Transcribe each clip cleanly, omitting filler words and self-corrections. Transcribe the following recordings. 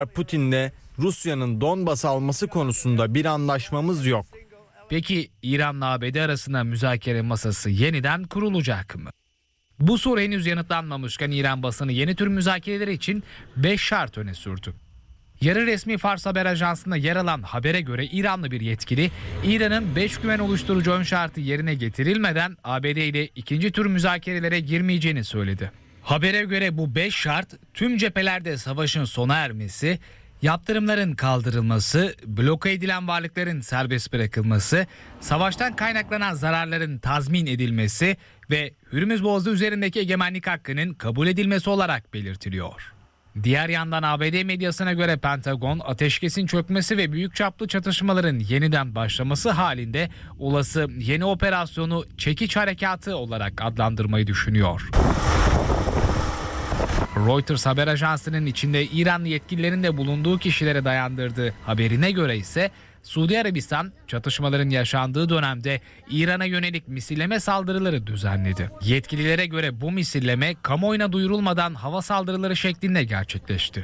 Putin'le Rusya'nın Donbas alması konusunda bir anlaşmamız yok. Peki İran'la ABD arasında müzakere masası yeniden kurulacak mı? Bu soru henüz yanıtlanmamışken İran basını yeni tür müzakereler için 5 şart öne sürdü. Yarı resmi Fars haber ajansında yer alan habere göre İranlı bir yetkili, İran'ın 5 güven oluşturucu ön şartı yerine getirilmeden ABD ile ikinci tür müzakerelere girmeyeceğini söyledi. Habere göre bu 5 şart tüm cephelerde savaşın sona ermesi, yaptırımların kaldırılması, bloke edilen varlıkların serbest bırakılması, savaştan kaynaklanan zararların tazmin edilmesi ve Hürmüz Boğazı üzerindeki egemenlik hakkının kabul edilmesi olarak belirtiliyor. Diğer yandan ABD medyasına göre Pentagon, ateşkesin çökmesi ve büyük çaplı çatışmaların yeniden başlaması halinde olası yeni operasyonu çekiç harekatı olarak adlandırmayı düşünüyor. Reuters haber ajansının içinde İranlı yetkililerin de bulunduğu kişilere dayandırdığı haberine göre ise Suudi Arabistan çatışmaların yaşandığı dönemde İran'a yönelik misilleme saldırıları düzenledi. Yetkililere göre bu misilleme kamuoyuna duyurulmadan hava saldırıları şeklinde gerçekleşti.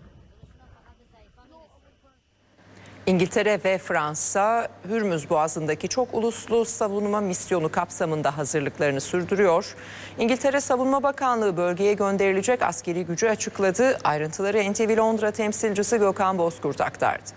İngiltere ve Fransa, Hürmüz Boğazı'ndaki çok uluslu savunma misyonu kapsamında hazırlıklarını sürdürüyor. İngiltere Savunma Bakanlığı bölgeye gönderilecek askeri gücü açıkladı. Ayrıntıları NTV Londra temsilcisi Gökhan Bozkurt aktardı.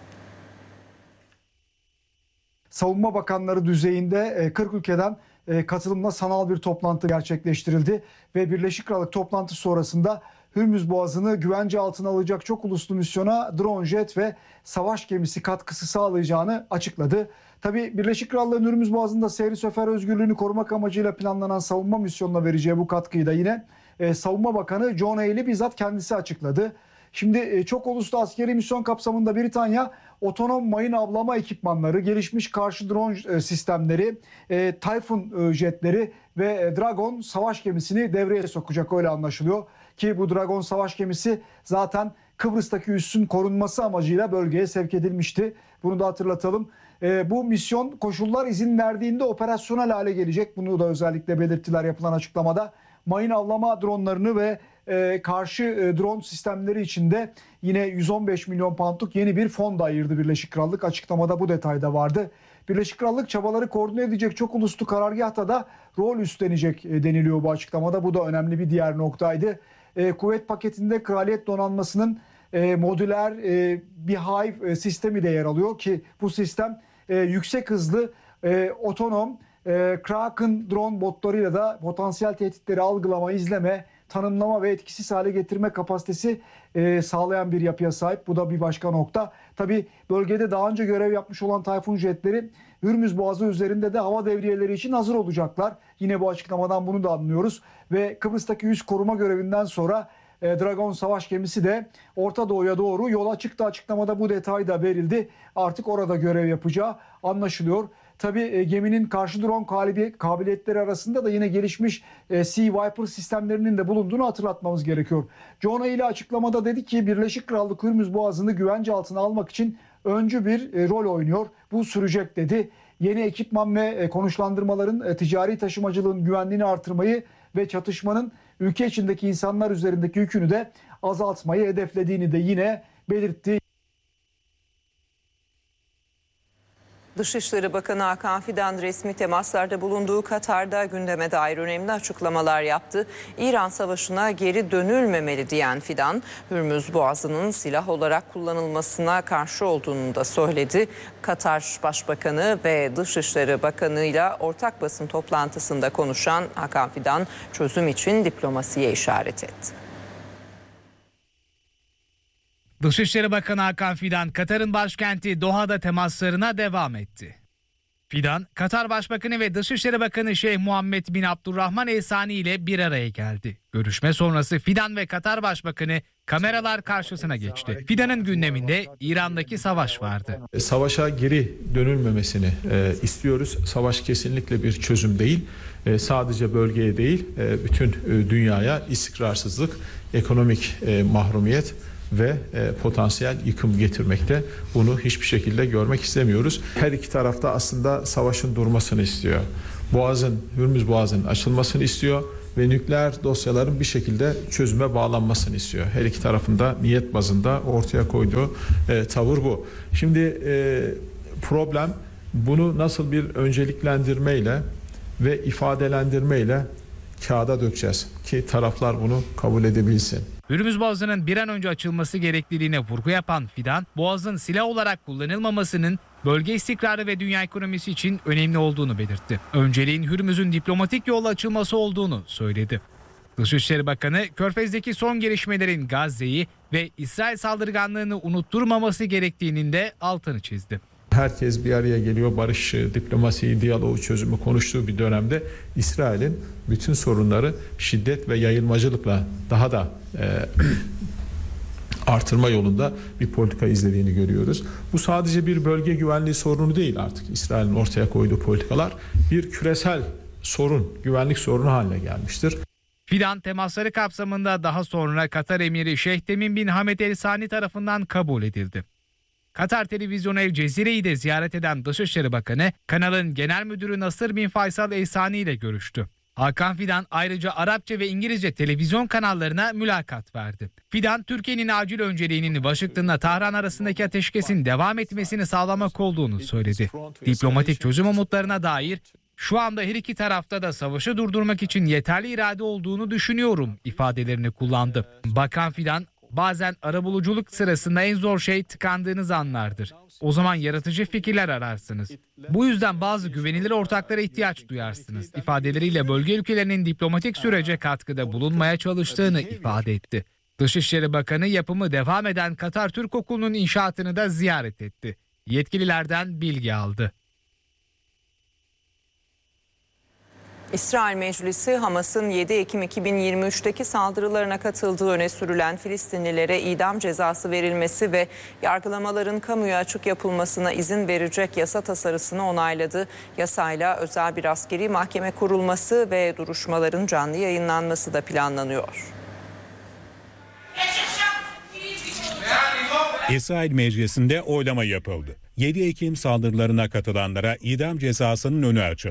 Savunma Bakanları düzeyinde 40 ülkeden katılımla sanal bir toplantı gerçekleştirildi ve Birleşik Krallık toplantısı sonrasında Hürmüz Boğazı'nı güvence altına alacak çok uluslu misyona drone jet ve savaş gemisi katkısı sağlayacağını açıkladı. Tabii Birleşik Krallık'ın Hürmüz Boğazı'nda seyri sefer özgürlüğünü korumak amacıyla planlanan savunma misyonuna vereceği bu katkıyı da yine Savunma Bakanı John Healey bizzat kendisi açıkladı. Şimdi çok uluslu askeri misyon kapsamında Britanya otonom mayın avlama ekipmanları, gelişmiş karşı drone sistemleri, Typhoon jetleri ve Dragon savaş gemisini devreye sokacak, öyle anlaşılıyor. Ki bu Dragon savaş gemisi zaten Kıbrıs'taki üssün korunması amacıyla bölgeye sevk edilmişti. Bunu da hatırlatalım. Bu misyon koşullar izin verdiğinde operasyonel hale gelecek. Bunu da özellikle belirttiler yapılan açıklamada. Mayın avlama dronlarını ve karşı drone sistemleri için de yine 115 milyon poundluk yeni bir fon da ayırdı Birleşik Krallık. Açıklamada bu detay da vardı. Birleşik Krallık çabaları koordine edecek çok uluslu karargahta da rol üstlenecek deniliyor bu açıklamada. Bu da önemli bir diğer noktaydı. Kuvvet paketinde Kraliyet Donanması'nın modüler Beehive sistemi de yer alıyor ki bu sistem yüksek hızlı otonom Kraken drone botlarıyla da potansiyel tehditleri algılama, izleme, tanımlama ve etkisiz hale getirme kapasitesi sağlayan bir yapıya sahip. Bu da bir başka nokta. Tabii bölgede daha önce görev yapmış olan Typhoon jetleri Hürmüz Boğazı üzerinde de hava devriyeleri için hazır olacaklar. Yine bu açıklamadan bunu da anlıyoruz. Ve Kıbrıs'taki üs koruma görevinden sonra Dragon savaş gemisi de Orta Doğu'ya doğru yola çıktı. Açıklamada bu detay da verildi. Artık orada görev yapacağı anlaşılıyor. Tabii geminin karşı drone kabiliyetleri arasında da yine gelişmiş Sea Viper sistemlerinin de bulunduğunu hatırlatmamız gerekiyor. John Healey açıklamada dedi ki Birleşik Krallık Hürmüz Boğazı'nı güvence altına almak için öncü bir rol oynuyor. Bu sürecek dedi. Yeni ekipman ve konuşlandırmaların ticari taşımacılığın güvenliğini artırmayı ve çatışmanın ülke içindeki insanlar üzerindeki yükünü de azaltmayı hedeflediğini de yine belirtti. Dışişleri Bakanı Hakan Fidan resmi temaslarda bulunduğu Katar'da gündeme dair önemli açıklamalar yaptı. İran savaşına geri dönülmemeli diyen Fidan, Hürmüz Boğazı'nın silah olarak kullanılmasına karşı olduğunu da söyledi. Katar Başbakanı ve Dışişleri Bakanı ile ortak basın toplantısında konuşan Hakan Fidan, çözüm için diplomasiye işaret etti. Dışişleri Bakanı Hakan Fidan, Katar'ın başkenti Doha'da temaslarına devam etti. Fidan, Katar Başbakanı ve Dışişleri Bakanı Şeyh Muhammed bin Abdurrahman El Sani ile bir araya geldi. Görüşme sonrası Fidan ve Katar Başbakanı kameralar karşısına geçti. Fidan'ın gündeminde İran'daki savaş vardı. Savaşa geri dönülmemesini istiyoruz. Savaş kesinlikle bir çözüm değil. Sadece bölgeye değil, bütün dünyaya istikrarsızlık, ekonomik mahrumiyet ve potansiyel yıkım getirmekte. Bunu hiçbir şekilde görmek istemiyoruz. Her iki tarafta aslında savaşın durmasını istiyor. Hürmüz Boğazı'nın açılmasını istiyor ve nükleer dosyaların bir şekilde çözüme bağlanmasını istiyor. Her iki tarafında niyet bazında ortaya koyduğu tavır bu. Şimdi problem bunu nasıl bir önceliklendirmeyle ve ifadelendirmeyle kağıda dökeceğiz ki taraflar bunu kabul edebilsin. Hürmüz Boğazı'nın bir an önce açılması gerekliliğine vurgu yapan Fidan, Boğaz'ın silah olarak kullanılmamasının bölge istikrarı ve dünya ekonomisi için önemli olduğunu belirtti. Önceliğin Hürmüz'ün diplomatik yolla açılması olduğunu söyledi. Dışişleri Bakanı, Körfez'deki son gelişmelerin Gazze'yi ve İsrail saldırganlığını unutturmaması gerektiğinin de altını çizdi. Herkes bir araya geliyor, barış, diplomasiyi, diyaloğu, çözümü konuştuğu bir dönemde İsrail'in bütün sorunları şiddet ve yayılmacılıkla daha da artırma yolunda bir politika izlediğini görüyoruz. Bu sadece bir bölge güvenliği sorunu değil artık. İsrail'in ortaya koyduğu politikalar bir küresel sorun, güvenlik sorunu haline gelmiştir. Fidan temasları kapsamında daha sonra Katar Emiri Şeyh Temim bin Hamed El Sani tarafından kabul edildi. Katar televizyonu El Cezire'yi de ziyaret eden Dışişleri Bakanı, kanalın genel müdürü Nasır bin Faysal El Sani ile görüştü. Hakan Fidan ayrıca Arapça ve İngilizce televizyon kanallarına mülakat verdi. Fidan, Türkiye'nin acil önceliğinin Washington'la Tahran arasındaki ateşkesin devam etmesini sağlamak olduğunu söyledi. Diplomatik çözüm umutlarına dair, "Şu anda her iki tarafta da savaşı durdurmak için yeterli irade olduğunu düşünüyorum" ifadelerini kullandı. Bakan Fidan, "Bazen arabuluculuk sırasında en zor şey tıkandığınız anlardır. O zaman yaratıcı fikirler ararsınız. Bu yüzden bazı güvenilir ortaklara ihtiyaç duyarsınız" ifadeleriyle bölge ülkelerinin diplomatik sürece katkıda bulunmaya çalıştığını ifade etti. Dışişleri Bakanı yapımı devam eden Katar Türk Okulu'nun inşaatını da ziyaret etti. Yetkililerden bilgi aldı. İsrail Meclisi, Hamas'ın 7 Ekim 2023'teki saldırılarına katıldığı öne sürülen Filistinlilere idam cezası verilmesi ve yargılamaların kamuya açık yapılmasına izin verecek yasa tasarısını onayladı. Yasayla özel bir askeri mahkeme kurulması ve duruşmaların canlı yayınlanması da planlanıyor. İsrail Meclisi'nde oylama yapıldı. 7 Ekim saldırılarına katılanlara idam cezasının önü açıldı.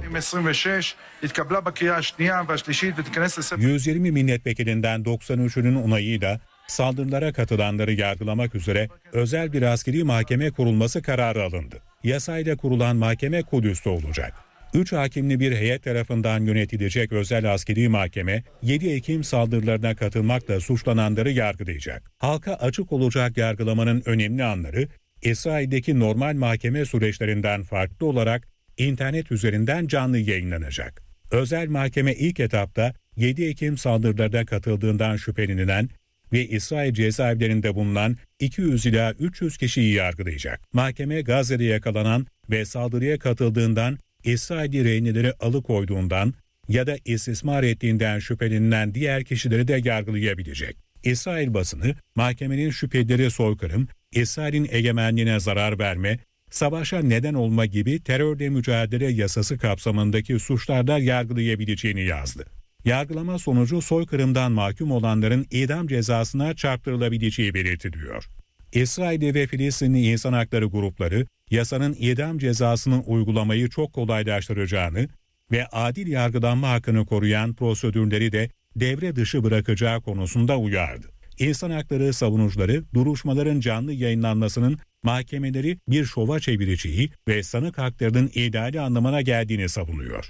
120 milletvekilinden 93'ünün onayıyla saldırılara katılanları yargılamak üzere özel bir askeri mahkeme kurulması kararı alındı. Yasayla kurulan mahkeme Kudüs'te olacak. 3 hakimli bir heyet tarafından yönetilecek özel askeri mahkeme 7 Ekim saldırılarına katılmakla suçlananları yargılayacak. Halka açık olacak yargılamanın önemli anları İsrail'deki normal mahkeme süreçlerinden farklı olarak internet üzerinden canlı yayınlanacak. Özel mahkeme ilk etapta 7 Ekim saldırılarına katıldığından şüphelenilen ve İsrail cezaevlerinde bulunan 200 ila 300 kişiyi yargılayacak. Mahkeme Gazze'de yakalanan ve saldırıya katıldığından İsrail'i rehineleri alıkoyduğundan ya da istismar ettiğinden şüphelenilen diğer kişileri de yargılayabilecek. İsrail basını mahkemenin şüphelileri soykırım, İsrail'in egemenliğine zarar verme, savaşa neden olma gibi terörle mücadele yasası kapsamındaki suçlarda yargılayabileceğini yazdı. Yargılama sonucu soykırımdan mahkum olanların idam cezasına çarptırılabileceği belirtiliyor. İsrail ve Filistinli insan hakları grupları yasanın idam cezasını uygulamayı çok kolaylaştıracağını ve adil yargılanma hakkını koruyan prosedürleri de devre dışı bırakacağı konusunda uyardı. İnsan hakları savunucuları duruşmaların canlı yayınlanmasının mahkemeleri bir şova çevireceği ve sanık haklarının ihlali anlamına geldiğini savunuyor.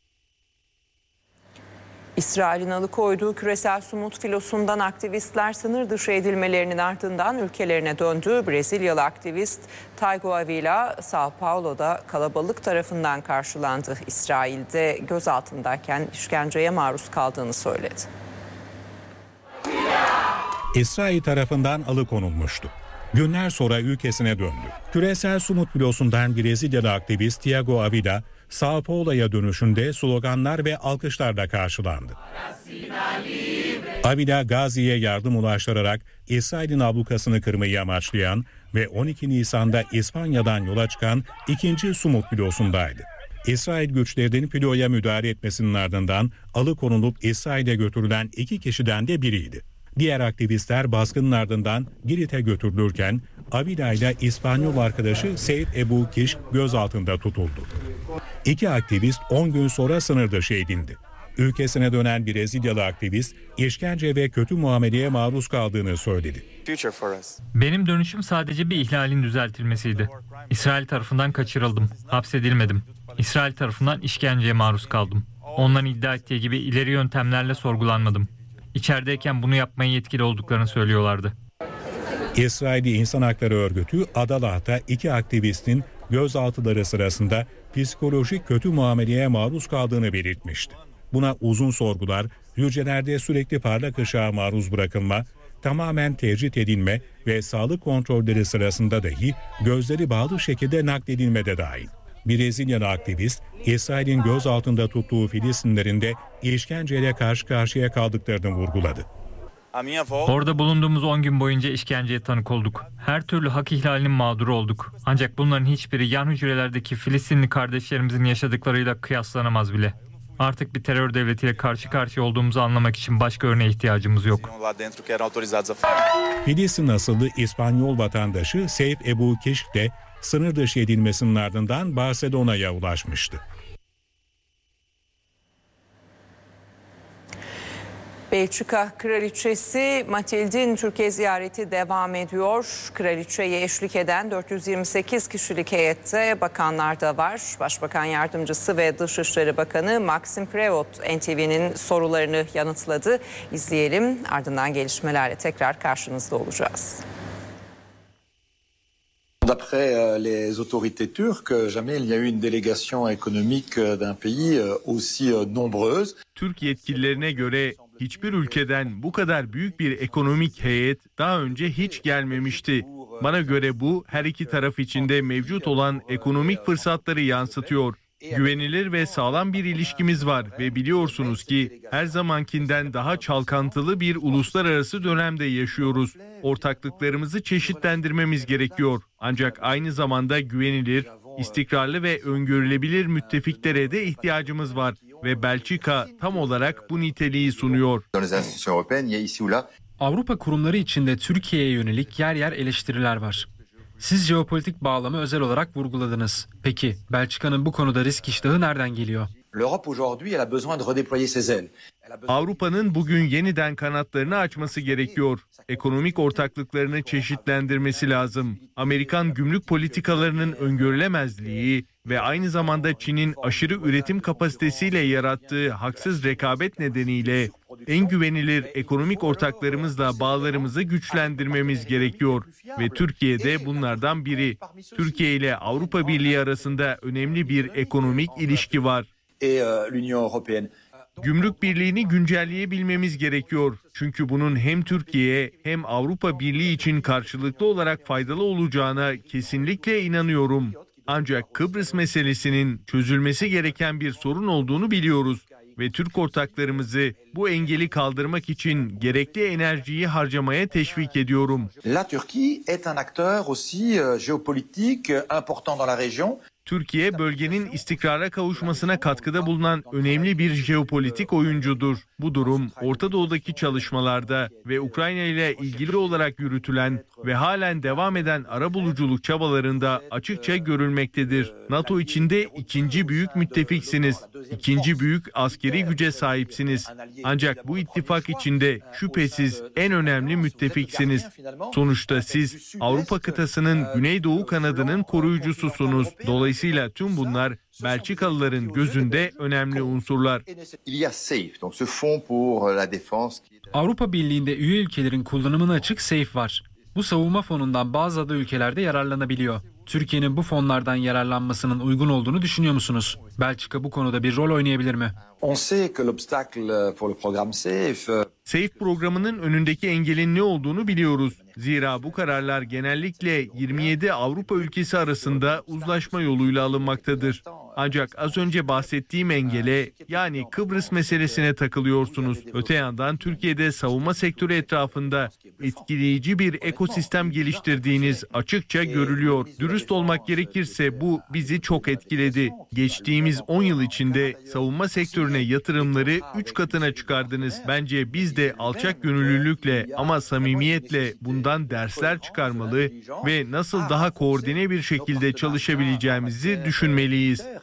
İsrail'in alıkoyduğu küresel sumut filosundan aktivistler sınır dışı edilmelerinin ardından ülkelerine döndü. Brezilyalı aktivist Taigo Avila, Sao Paulo'da kalabalık tarafından karşılandı. İsrail'de gözaltındayken işkenceye maruz kaldığını söyledi. İsrail tarafından alıkonulmuştu. Günler sonra ülkesine döndü. Küresel sumut filosundan Brezilyalı aktivist Tiago Avila, Sao Paulo'ya dönüşünde sloganlar ve alkışlarla karşılandı. Avila, Gazze'ye yardım ulaştırarak İsrail'in ablukasını kırmayı amaçlayan ve 12 Nisan'da İspanya'dan yola çıkan ikinci sumut filosundaydı. İsrail güçlerinin filoya müdahale etmesinin ardından alıkonulup İsrail'e götürülen 2 kişiden de biriydi. Diğer aktivistler baskının ardından Girit'e götürülürken Avila ile İspanyol arkadaşı Seyit Ebu Kiş gözaltında tutuldu. 2 aktivist 10 gün sonra sınır dışı edildi. Ülkesine dönen Brezilyalı aktivist, işkence ve kötü muameleye maruz kaldığını söyledi. Benim dönüşüm sadece bir ihlalin düzeltilmesiydi. İsrail tarafından kaçırıldım, hapsedilmedim. İsrail tarafından işkenceye maruz kaldım. Onların iddia ettiği gibi ileri yöntemlerle sorgulanmadım. İçerideyken bunu yapmaya yetkili olduklarını söylüyorlardı. İsrailli İnsan Hakları Örgütü, Adalah'ta 2 aktivistin gözaltıları sırasında psikolojik kötü muameleye maruz kaldığını belirtmişti. Buna uzun sorgular, hücrelerde sürekli parlak ışığa maruz bırakılma, tamamen tecrit edilme ve sağlık kontrolleri sırasında dahi gözleri bağlı şekilde nakledilme de dahil. Brezilyalı aktivist, İsrail'in gözaltında tuttuğu Filistinlerin de işkenceyle karşı karşıya kaldıklarını vurguladı. Orada bulunduğumuz 10 gün boyunca işkenceye tanık olduk. Her türlü hak ihlalinin mağduru olduk. Ancak bunların hiçbiri yan hücrelerdeki Filistinli kardeşlerimizin yaşadıklarıyla kıyaslanamaz bile. Artık bir terör devletiyle karşı karşıya olduğumuzu anlamak için başka örneğe ihtiyacımız yok. Filistin asıllı İspanyol vatandaşı Seyf Ebu Kişk de sınır dışı edilmesinin ardından Barcelona'ya ulaşmıştı. Belçika Kraliçesi Matild'in Türkiye ziyareti devam ediyor. Kraliçeye eşlik eden 428 kişilik heyette bakanlar da var. Başbakan Yardımcısı ve Dışişleri Bakanı Maxime Prévot NTV'nin sorularını yanıtladı. İzleyelim, ardından gelişmelerle tekrar karşınızda olacağız. D'après les autorités turques, jamais il y a eu une délégation économique d'un pays aussi nombreuse. Türk yetkililerine göre hiçbir ülkeden bu kadar büyük bir ekonomik heyet daha önce hiç gelmemişti. Bana göre bu her iki taraf içinde mevcut olan ekonomik fırsatları yansıtıyor. Güvenilir ve sağlam bir ilişkimiz var ve biliyorsunuz ki her zamankinden daha çalkantılı bir uluslararası dönemde yaşıyoruz. Ortaklıklarımızı çeşitlendirmemiz gerekiyor. Ancak aynı zamanda güvenilir, istikrarlı ve öngörülebilir müttefiklere de ihtiyacımız var ve Belçika tam olarak bu niteliği sunuyor. Avrupa kurumları içinde Türkiye'ye yönelik yer yer eleştiriler var. Siz jeopolitik bağlamı özel olarak vurguladınız. Peki Belçika'nın bu konuda risk iştahı nereden geliyor? Avrupa'nın bugün yeniden kanatlarını açması gerekiyor. Ekonomik ortaklıklarını çeşitlendirmesi lazım. Amerikan gümrük politikalarının öngörülemezliği ve aynı zamanda Çin'in aşırı üretim kapasitesiyle yarattığı haksız rekabet nedeniyle en güvenilir ekonomik ortaklarımızla bağlarımızı güçlendirmemiz gerekiyor ve Türkiye de bunlardan biri. Türkiye ile Avrupa Birliği arasında önemli bir ekonomik ilişki var. Gümrük Birliği'ni güncelleyebilmemiz gerekiyor. Çünkü bunun hem Türkiye hem Avrupa Birliği için karşılıklı olarak faydalı olacağına kesinlikle inanıyorum. Ancak Kıbrıs meselesinin çözülmesi gereken bir sorun olduğunu biliyoruz ve Türk ortaklarımızı bu engeli kaldırmak için gerekli enerjiyi harcamaya teşvik ediyorum. La Turquie est un acteur aussi géopolitique important dans la région. Türkiye bölgenin istikrara kavuşmasına katkıda bulunan önemli bir jeopolitik oyuncudur. Bu durum Orta Doğu'daki çalışmalarda ve Ukrayna ile ilgili olarak yürütülen ve halen devam eden arabuluculuk çabalarında açıkça görülmektedir. NATO içinde ikinci büyük müttefiksiniz. İkinci büyük askeri güce sahipsiniz. Ancak bu ittifak içinde şüphesiz en önemli müttefiksiniz. Sonuçta siz Avrupa kıtasının Güneydoğu kanadının koruyucususunuz. Dolayısıyla tüm bunlar Belçikalıların gözünde önemli unsurlar. Avrupa Birliği'nde üye ülkelerin kullanımına açık SAFE var. Bu savunma fonundan bazı ada ülkelerde yararlanabiliyor. Türkiye'nin bu fonlardan yararlanmasının uygun olduğunu düşünüyor musunuz? Belçika bu konuda bir rol oynayabilir mi? SAFE programının önündeki engelin ne olduğunu biliyoruz. Zira bu kararlar genellikle 27 Avrupa ülkesi arasında uzlaşma yoluyla alınmaktadır. Ancak az önce bahsettiğim engele, yani Kıbrıs meselesine takılıyorsunuz. Öte yandan Türkiye'de savunma sektörü etrafında etkileyici bir ekosistem geliştirdiğiniz açıkça görülüyor. Dürüst olmak gerekirse bu bizi çok etkiledi. Geçtiğimiz 10 yıl içinde savunma sektörüne yatırımları 3 katına çıkardınız. Bence biz de alçak gönüllülükle ama samimiyetle bundan dersler çıkarmalı ve nasıl daha koordine bir şekilde çalışabileceğimizi düşünmeliyiz.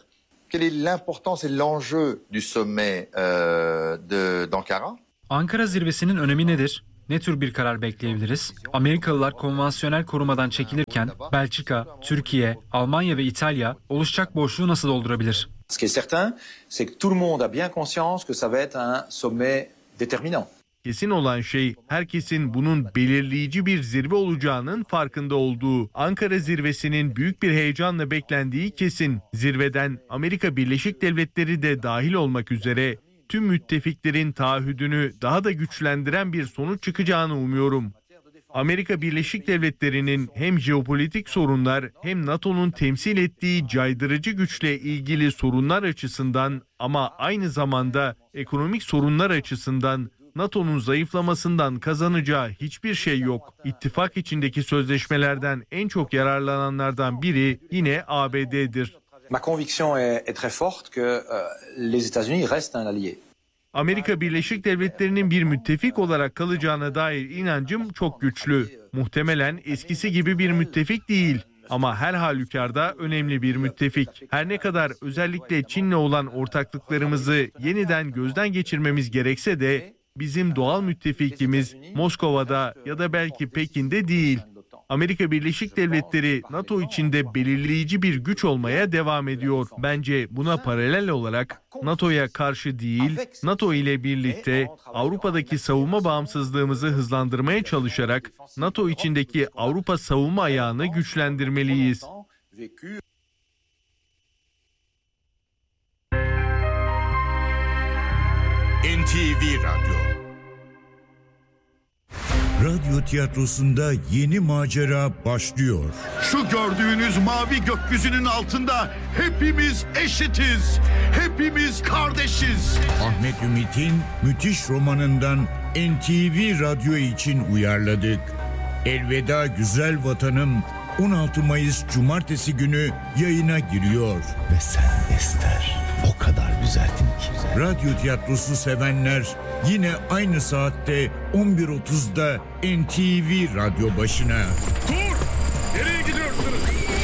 Quelle est l'importance et l'enjeu du sommet d'Ankara? Ankara zirvesinin önemi nedir? Ne tür bir karar bekleyebiliriz? Amerikalılar konvansiyonel korumadan çekilirken Belçika, Türkiye, Almanya ve İtalya oluşacak boşluğu nasıl doldurabilir? Ce qui est certain, c'est que tout le monde a bien conscience que ça va être un sommet déterminant. Kesin olan şey herkesin bunun belirleyici bir zirve olacağının farkında olduğu. Ankara zirvesinin büyük bir heyecanla beklendiği kesin. Zirveden Amerika Birleşik Devletleri de dahil olmak üzere tüm müttefiklerin taahhüdünü daha da güçlendiren bir sonuç çıkacağını umuyorum. Amerika Birleşik Devletleri'nin hem jeopolitik sorunlar hem NATO'nun temsil ettiği caydırıcı güçle ilgili sorunlar açısından ama aynı zamanda ekonomik sorunlar açısından NATO'nun zayıflamasından kazanacağı hiçbir şey yok. İttifak içindeki sözleşmelerden en çok yararlananlardan biri yine ABD'dir. Ma conviction est très forte que les États-Unis restent un allié. Amerika Birleşik Devletleri'nin bir müttefik olarak kalacağına dair inancım çok güçlü. Muhtemelen eskisi gibi bir müttefik değil ama her halükarda önemli bir müttefik. Her ne kadar özellikle Çin'le olan ortaklıklarımızı yeniden gözden geçirmemiz gerekse de bizim doğal müttefikimiz Moskova'da ya da belki Pekin'de değil. Amerika Birleşik Devletleri NATO içinde belirleyici bir güç olmaya devam ediyor. Bence buna paralel olarak NATO'ya karşı değil, NATO ile birlikte Avrupa'daki savunma bağımsızlığımızı hızlandırmaya çalışarak NATO içindeki Avrupa savunma ayağını güçlendirmeliyiz. NTV Radyo. Radyo tiyatrosunda yeni macera başlıyor. Şu gördüğünüz mavi gökyüzünün altında hepimiz eşitiz. Hepimiz kardeşiz. Ahmet Ümit'in müthiş romanından NTV Radyo için uyarladık. Elveda Güzel Vatanım 16 Mayıs Cumartesi günü yayına giriyor. Ve sen Ester o kadar güzeldin ki. Radyo tiyatrosu sevenler yine aynı saatte 11.30'da NTV Radyo başına. Dur! Nereye gidiyorsunuz?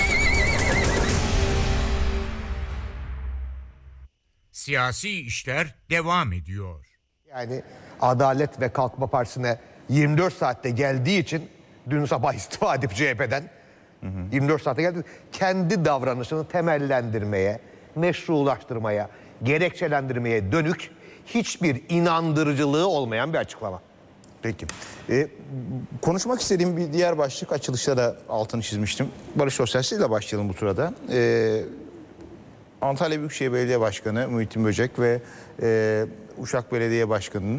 Siyasi işler devam ediyor. Yani Adalet ve Kalkınma Partisi'ne 24 saatte geldiği için dün sabah istifa edip CHP'den 24 saatte geldi. Kendi davranışını temellendirmeye, meşrulaştırmaya, gerekçelendirmeye dönük hiçbir inandırıcılığı olmayan bir açıklama. Peki. Konuşmak istediğim bir diğer başlık, açılışta da altını çizmiştim. Barış Sosyalist ile başlayalım bu turada. Antalya Büyükşehir Belediye Başkanı Muhittin Böcek ve Uşak Belediye Başkanı'nın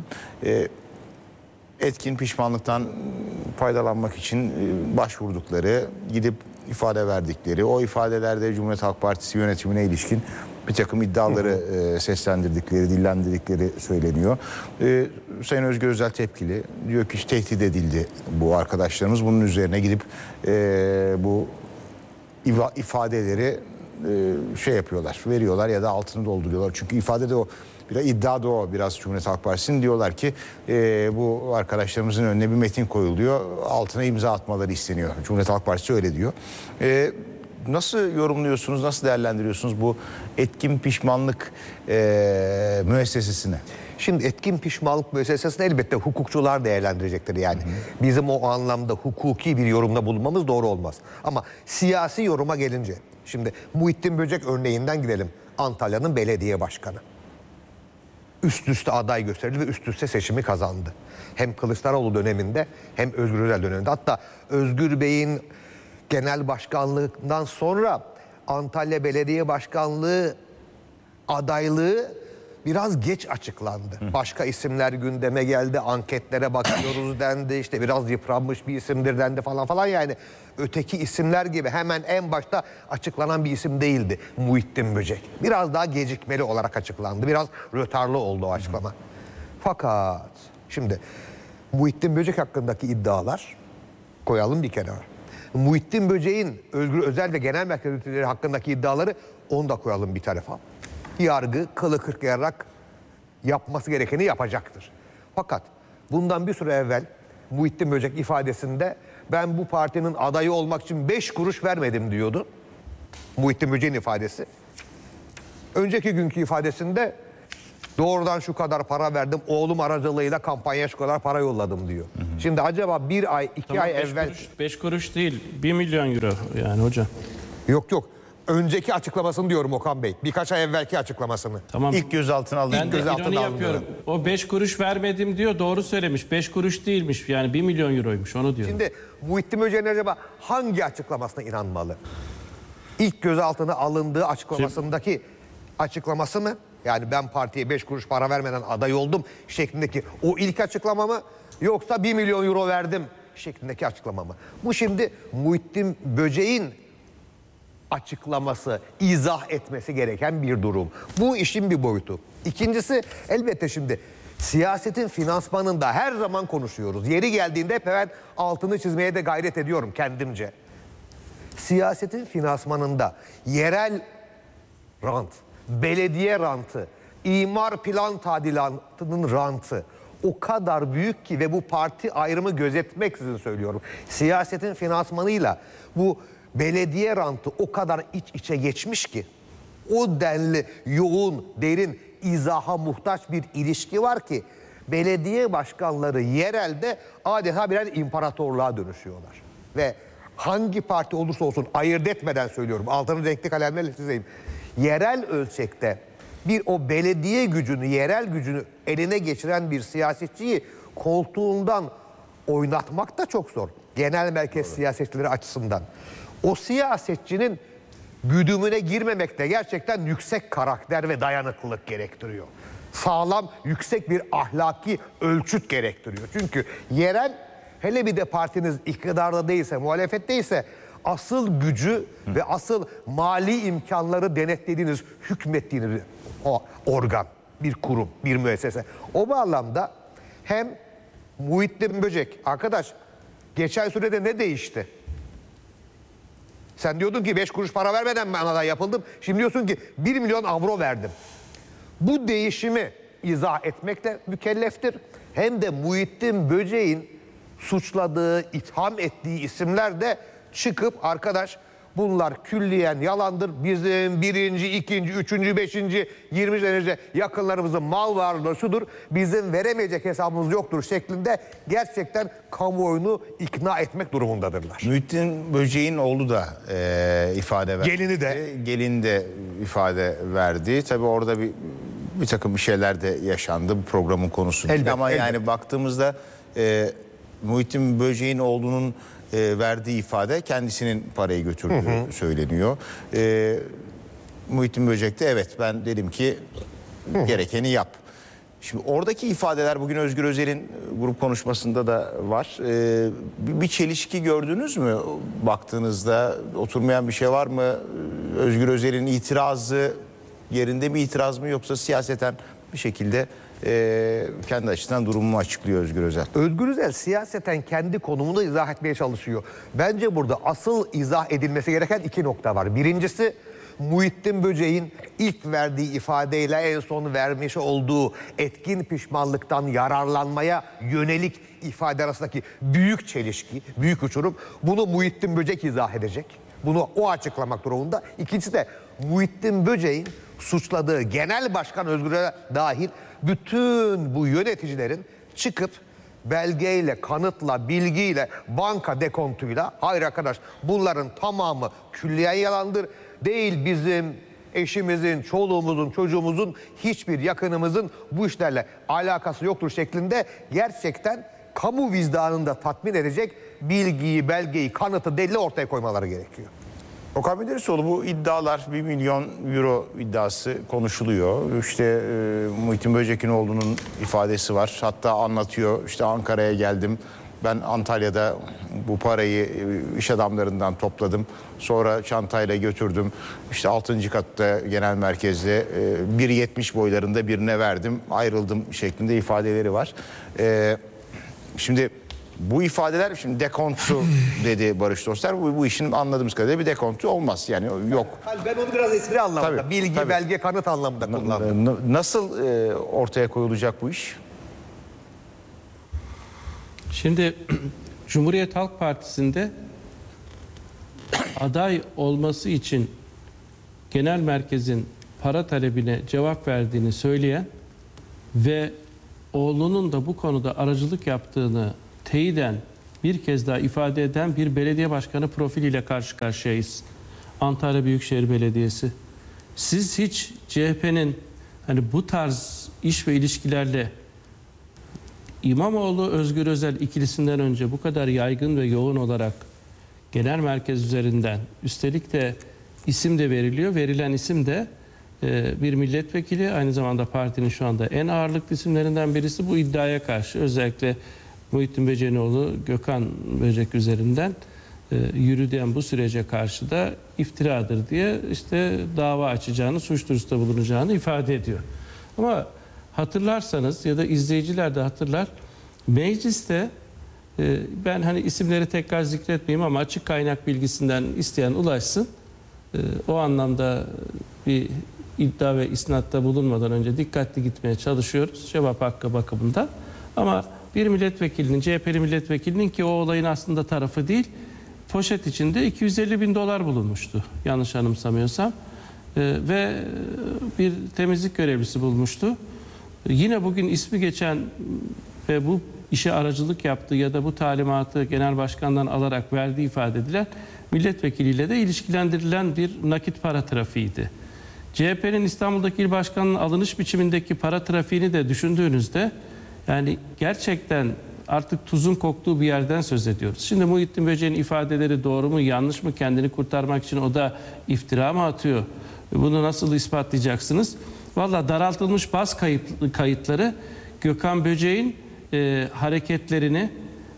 etkin pişmanlıktan faydalanmak için başvurdukları, gidip ifade verdikleri, o ifadelerde Cumhuriyet Halk Partisi yönetimine ilişkin bir takım iddiaları seslendirdikleri, dillendirdikleri söyleniyor. Sayın Özgür Özel tepkili. Diyor ki tehdit edildi bu arkadaşlarımız. Bunun üzerine gidip bu ifadeleri şey yapıyorlar, veriyorlar ya da altını dolduruyorlar. Çünkü ifade de o, biraz iddia da o biraz Cumhuriyet Halk Partisi'nin. Diyorlar ki bu arkadaşlarımızın önüne bir metin koyuluyor, altına imza atmaları isteniyor. Cumhuriyet Halk Partisi öyle diyor. Nasıl yorumluyorsunuz, nasıl değerlendiriyorsunuz bu etkin pişmanlık müessesesini? Şimdi etkin pişmanlık müessesesini elbette hukukçular değerlendirecektir yani. Bizim o anlamda hukuki bir yorumda bulunmamız doğru olmaz. Ama siyasi yoruma gelince, şimdi Muhittin Böcek örneğinden gidelim. Antalya'nın belediye başkanı. Üst üste aday gösterildi ve üst üste seçimi kazandı. Hem Kılıçdaroğlu döneminde hem Özgür Özel döneminde. Hatta Özgür Bey'in genel başkanlığından sonra Antalya Belediye Başkanlığı adaylığı biraz geç açıklandı. Başka isimler gündeme geldi, anketlere bakıyoruz dendi, işte biraz yıpranmış bir isimdir dendi falan yani. Öteki isimler gibi hemen en başta açıklanan bir isim değildi Muhittin Böcek. Biraz daha gecikmeli olarak açıklandı, biraz rötarlı oldu o açıklama. Fakat şimdi Muhittin Böcek hakkındaki iddialar koyalım bir kenara. Muhittin Böcek'in Özgür Özel ve genel merkez yöneticileri hakkındaki iddiaları onu da koyalım bir tarafa. Yargı kılı kırkayarak yapması gerekeni yapacaktır. Fakat bundan bir süre evvel Muhittin Böcek ifadesinde ben bu partinin adayı olmak için 5 kuruş vermedim diyordu. Muhittin Böcek'in ifadesi. Önceki günkü ifadesinde doğrudan şu kadar para verdim, oğlum aracılığıyla kampanyaya şu kadar para yolladım diyor. Şimdi acaba bir ay, iki ay evvel... 5 kuruş değil, 1 milyon euro yani hocam. Yok. Önceki açıklamasını diyorum Okan Bey. Birkaç ay evvelki açıklamasını. Tamam. İlk gözaltına alındı. Ben de ironi yapıyorum. O 5 kuruş vermedim diyor, doğru söylemiş. 5 kuruş değilmiş, yani 1 milyon euroymuş, onu diyor. Şimdi Muhittin Böceğin acaba hangi açıklamasına inanmalı? İlk gözaltına alındığı açıklamasındaki açıklaması mı? Yani ben partiye 5 kuruş para vermeden aday oldum şeklindeki o ilk açıklama mı? Yoksa 1 milyon euro verdim şeklindeki açıklama mı? Bu şimdi Muhittin Böceğin açıklaması, izah etmesi gereken bir durum. Bu işin bir boyutu. İkincisi elbette şimdi siyasetin finansmanında her zaman konuşuyoruz. Yeri geldiğinde hep ben altını çizmeye de gayret ediyorum kendimce. Siyasetin finansmanında yerel rant, belediye rantı, imar plan tadilatının rantı o kadar büyük ki ve bu parti ayrımı gözetmeksizin söylüyorum. Siyasetin finansmanıyla bu belediye rantı o kadar iç içe geçmiş ki o denli yoğun, derin, izaha muhtaç bir ilişki var ki belediye başkanları yerelde adeta birer imparatorluğa dönüşüyorlar. Ve hangi parti olursa olsun ayırt etmeden söylüyorum, altını renkli kalemlerle çizeyim. Yerel ölçekte bir o belediye gücünü, yerel gücünü eline geçiren bir siyasetçiyi koltuğundan oynatmak da çok zor. Genel merkez siyasetçileri açısından. O siyasetçinin güdümüne girmemek de gerçekten yüksek karakter ve dayanıklılık gerektiriyor. Sağlam, yüksek bir ahlaki ölçüt gerektiriyor. Çünkü yerel, hele bir de partiniz iktidarda değilse, muhalefetteyse asıl gücü ve asıl mali imkanları denetlediğiniz, hükmettiğiniz o organ, bir kurum, bir müessese. O bağlamda hem Muhittin Böcek, arkadaş geçen sürede ne değişti? Sen diyordun ki 5 kuruş para vermeden ben aday yapıldım. Şimdi diyorsun ki 1 milyon avro verdim. Bu değişimi izah etmekle mükelleftir. Hem de Muhittin Böcek'in suçladığı, itham ettiği isimler de çıkıp arkadaş bunlar külliyen yalandır. Bizim 1., 2., 3., 5., 20. derece yakınlarımızın mal varlığı şudur. Bizim veremeyecek hesabımız yoktur şeklinde gerçekten kamuoyunu ikna etmek durumundadırlar. Muhittin Böceğin oğlu da ifade verdi. Gelini de ifade verdi. Tabii orada bir takım bir şeyler de yaşandı bu programın konusu. Ama yani baktığımızda Muhittin Böceğin oğlunun verdiği ifade kendisinin parayı götürdüğü söyleniyor. Muhittin Böcek de evet ben dedim ki gerekeni yap. Şimdi oradaki ifadeler bugün Özgür Özel'in grup konuşmasında da var. Bir çelişki gördünüz mü baktığınızda? Oturmayan bir şey var mı? Özgür Özel'in itirazı yerinde mi, itiraz mı, yoksa siyaseten bir şekilde kendi açısından durumumu açıklıyor Özgür Özel? Özgür Özel siyaseten kendi konumunu izah etmeye çalışıyor. Bence burada asıl izah edilmesi gereken 2 nokta var. Birincisi Muhittin Böcek'in ilk verdiği ifadeyle en son vermiş olduğu etkin pişmanlıktan yararlanmaya yönelik ifade arasındaki büyük çelişki, büyük uçurum. Bunu Muhittin Böcek izah edecek. Bunu o açıklamak durumunda. İkincisi de Muhittin Böcek'in suçladığı genel başkan Özgür Özel dahil bütün bu yöneticilerin çıkıp belgeyle, kanıtla, bilgiyle, banka dekontuyla hayır arkadaş bunların tamamı külliyen yalandır. Değil bizim eşimizin, çoluğumuzun, çocuğumuzun, hiçbir yakınımızın bu işlerle alakası yoktur şeklinde gerçekten kamu vicdanını da tatmin edecek bilgiyi, belgeyi, kanıtı, delili ortaya koymaları gerekiyor. Okan Menderesoğlu, bu iddialar 1 milyon euro iddiası konuşuluyor. İşte Muhittin Böcek'in oğlunun ifadesi var. Hatta anlatıyor, işte Ankara'ya geldim. Ben Antalya'da bu parayı iş adamlarından topladım. Sonra çantayla götürdüm. İşte 6. katta genel merkezde 1.70 boylarında birine verdim. Ayrıldım şeklinde ifadeleri var. Şimdi bu ifadeler, şimdi dekontu dedi Barış Dostlar. Bu işin anladığımız kadarıyla bir dekontu olmaz. Yani yok. Ben onu biraz espri anlamında, tabii, bilgi, belge, kanıt anlamında kullandım. Nasıl ortaya koyulacak bu iş? Şimdi Cumhuriyet Halk Partisi'nde aday olması için genel merkezin para talebine cevap verdiğini söyleyen ve oğlunun da bu konuda aracılık yaptığını teyiden bir kez daha ifade eden bir belediye başkanı profiliyle karşı karşıyayız. Antalya Büyükşehir Belediyesi. Siz hiç CHP'nin hani bu tarz iş ve ilişkilerle İmamoğlu Özgür Özel ikilisinden önce bu kadar yaygın ve yoğun olarak genel merkez üzerinden, üstelik de isim de veriliyor. Verilen isim de bir milletvekili, aynı zamanda partinin şu anda en ağırlıklı isimlerinden birisi. Bu iddiaya karşı özellikle Muhittin Becenoğlu, Gökhan Böcek üzerinden yürüyen bu sürece karşı da iftiradır diye işte dava açacağını, suç duyurusunda bulunacağını ifade ediyor. Ama hatırlarsanız ya da izleyiciler de hatırlar, mecliste ben hani isimleri tekrar zikretmeyeyim ama açık kaynak bilgisinden isteyen ulaşsın. O anlamda bir iddia ve isnatta bulunmadan önce dikkatli gitmeye çalışıyoruz cevap hakkı bakımından. Ama bir milletvekilinin, CHP'li milletvekilinin ki o olayın aslında tarafı değil, poşet içinde 250 bin dolar bulunmuştu yanlış anımsamıyorsam. Ve bir temizlik görevlisi bulmuştu. Yine bugün ismi geçen ve bu işe aracılık yaptığı ya da bu talimatı genel başkandan alarak verdiği ifade edilen milletvekiliyle de ilişkilendirilen bir nakit para trafiğiydi. CHP'nin İstanbul'daki il başkanının alınış biçimindeki para trafiğini de düşündüğünüzde yani gerçekten artık tuzun koktuğu bir yerden söz ediyoruz. Şimdi Muhittin Böcek'in ifadeleri doğru mu yanlış mı, kendini kurtarmak için o da iftira mı atıyor? Bunu nasıl ispatlayacaksınız? Valla daraltılmış baz kayıtları Gökhan Böcek'in hareketlerini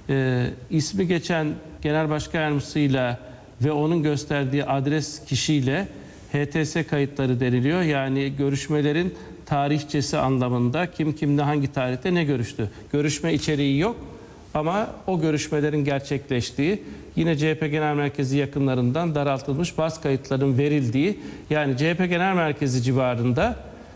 ismi geçen genel başkan yardımcısıyla ve onun gösterdiği adres kişiyle HTS kayıtları deniliyor. Yani görüşmelerin tarihçesi anlamında kim kimle hangi tarihte ne görüştü. Görüşme içeriği yok ama o görüşmelerin gerçekleştiği, yine CHP Genel Merkezi yakınlarından daraltılmış baz kayıtlarının verildiği, yani CHP Genel Merkezi civarında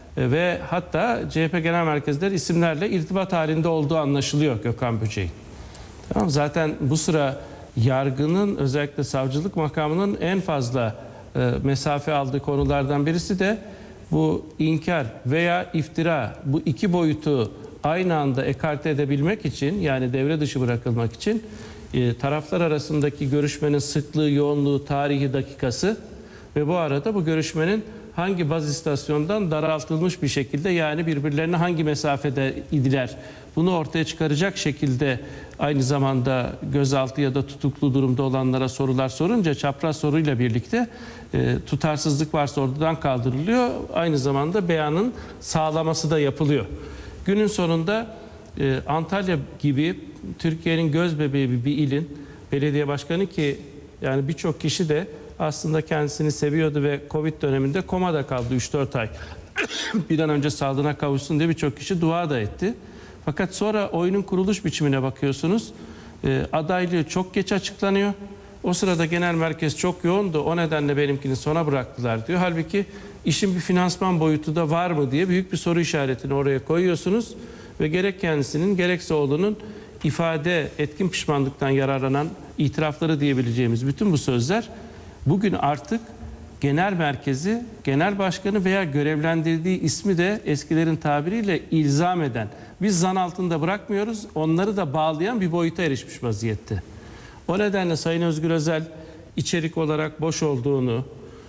ve hatta CHP Genel Merkezleri isimlerle irtibat halinde olduğu anlaşılıyor Gökhan Böcek'in. Tamam, zaten bu sıra yargının, özellikle savcılık makamının en fazla mesafe aldığı konulardan birisi de bu inkar veya iftira, bu iki boyutu aynı anda ekarte edebilmek için, yani devre dışı bırakılmak için taraflar arasındaki görüşmenin sıklığı, yoğunluğu, tarihi, dakikası ve bu arada bu görüşmenin hangi baz istasyondan daraltılmış bir şekilde, yani birbirlerine hangi mesafede idiler, bunu ortaya çıkaracak şekilde aynı zamanda gözaltı ya da tutuklu durumda olanlara sorular sorunca çapraz soruyla birlikte tutarsızlık varsa ortadan kaldırılıyor. Aynı zamanda beyanın sağlaması da yapılıyor. Günün sonunda Antalya gibi Türkiye'nin gözbebeği bir ilin belediye başkanı, ki yani birçok kişi de aslında kendisini seviyordu ve Covid döneminde komada kaldı 3-4 ay. Bir an önce sağlığına kavuşsun diye birçok kişi dua da etti. Fakat sonra oyunun kuruluş biçimine bakıyorsunuz. Adaylığı çok geç açıklanıyor. O sırada genel merkez çok yoğundu. O nedenle benimkini sona bıraktılar diyor. Halbuki işin bir finansman boyutu da var mı diye büyük bir soru işaretini oraya koyuyorsunuz. Ve gerek kendisinin gerekse oğlunun ifade, etkin pişmanlıktan yararlanan itirafları diyebileceğimiz bütün bu sözler bugün artık genel merkezi, genel başkanı veya görevlendirdiği ismi de eskilerin tabiriyle ilzam eden, biz zan altında bırakmıyoruz, onları da bağlayan bir boyuta erişmiş vaziyette. O nedenle Sayın Özgür Özel içerik olarak boş olduğunu,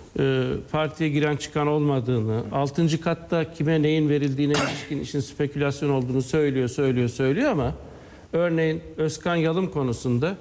partiye giren çıkan olmadığını, 6. katta kime neyin verildiğine ilişkin işin spekülasyon olduğunu söylüyor ama örneğin Özkan Yalım konusunda,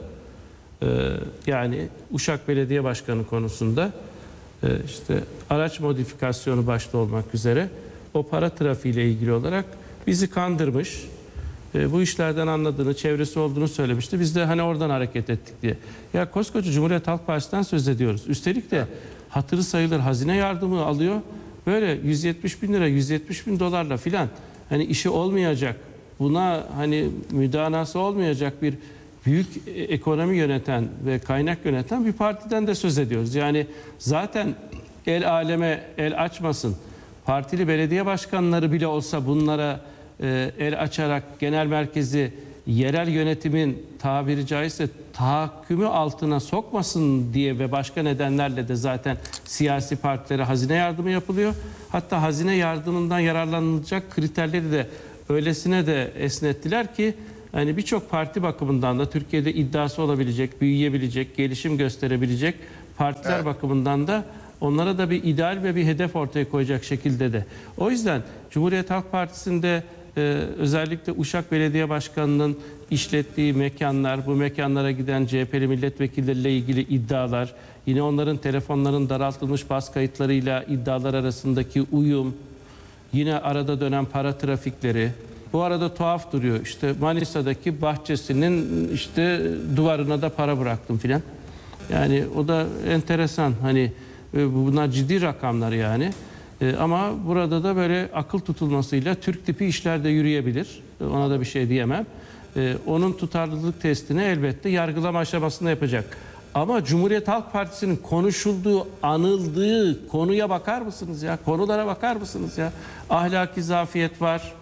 yani Uşak Belediye Başkanı konusunda işte araç modifikasyonu başta olmak üzere o para trafiğiyle ilgili olarak bizi kandırmış, bu işlerden anladığını, çevresi olduğunu söylemişti. Biz de hani oradan hareket ettik diye. Ya koskoca Cumhuriyet Halk Partisi'nden söz ediyoruz. Üstelik de hatırı sayılır hazine yardımı alıyor. Böyle 170 bin lira, 170 bin dolarla filan hani işi olmayacak, buna hani müdanası olmayacak bir büyük ekonomi yöneten ve kaynak yöneten bir partiden de söz ediyoruz. Yani zaten el aleme el açmasın. Partili belediye başkanları bile olsa bunlara el açarak genel merkezi yerel yönetimin tabiri caizse tahakkümü altına sokmasın diye ve başka nedenlerle de zaten siyasi partilere hazine yardımı yapılıyor. Hatta hazine yardımından yararlanılacak kriterleri de öylesine de esnettiler ki hani birçok parti bakımından da Türkiye'de iddiası olabilecek, büyüyebilecek, gelişim gösterebilecek partiler bakımından da onlara da bir ideal ve bir hedef ortaya koyacak şekilde de. O yüzden Cumhuriyet Halk Partisi'nde özellikle Uşak Belediye Başkanı'nın işlettiği mekanlar, bu mekanlara giden CHP'li milletvekilleriyle ilgili iddialar, yine onların telefonların daraltılmış bas kayıtlarıyla iddialar arasındaki uyum, yine arada dönen para trafikleri. Bu arada tuhaf duruyor. İşte Manisa'daki bahçesinin işte duvarına da para bıraktım filan. Yani o da enteresan. Hani bunlar ciddi rakamlar yani. Ama burada da böyle akıl tutulmasıyla Türk tipi işler de yürüyebilir. Ona da bir şey diyemem. Onun tutarlılık testini elbette yargılama aşamasında yapacak. Ama Cumhuriyet Halk Partisi'nin konuşulduğu, anıldığı konuya bakar mısınız ya? Konulara bakar mısınız ya? Ahlaki zafiyet var.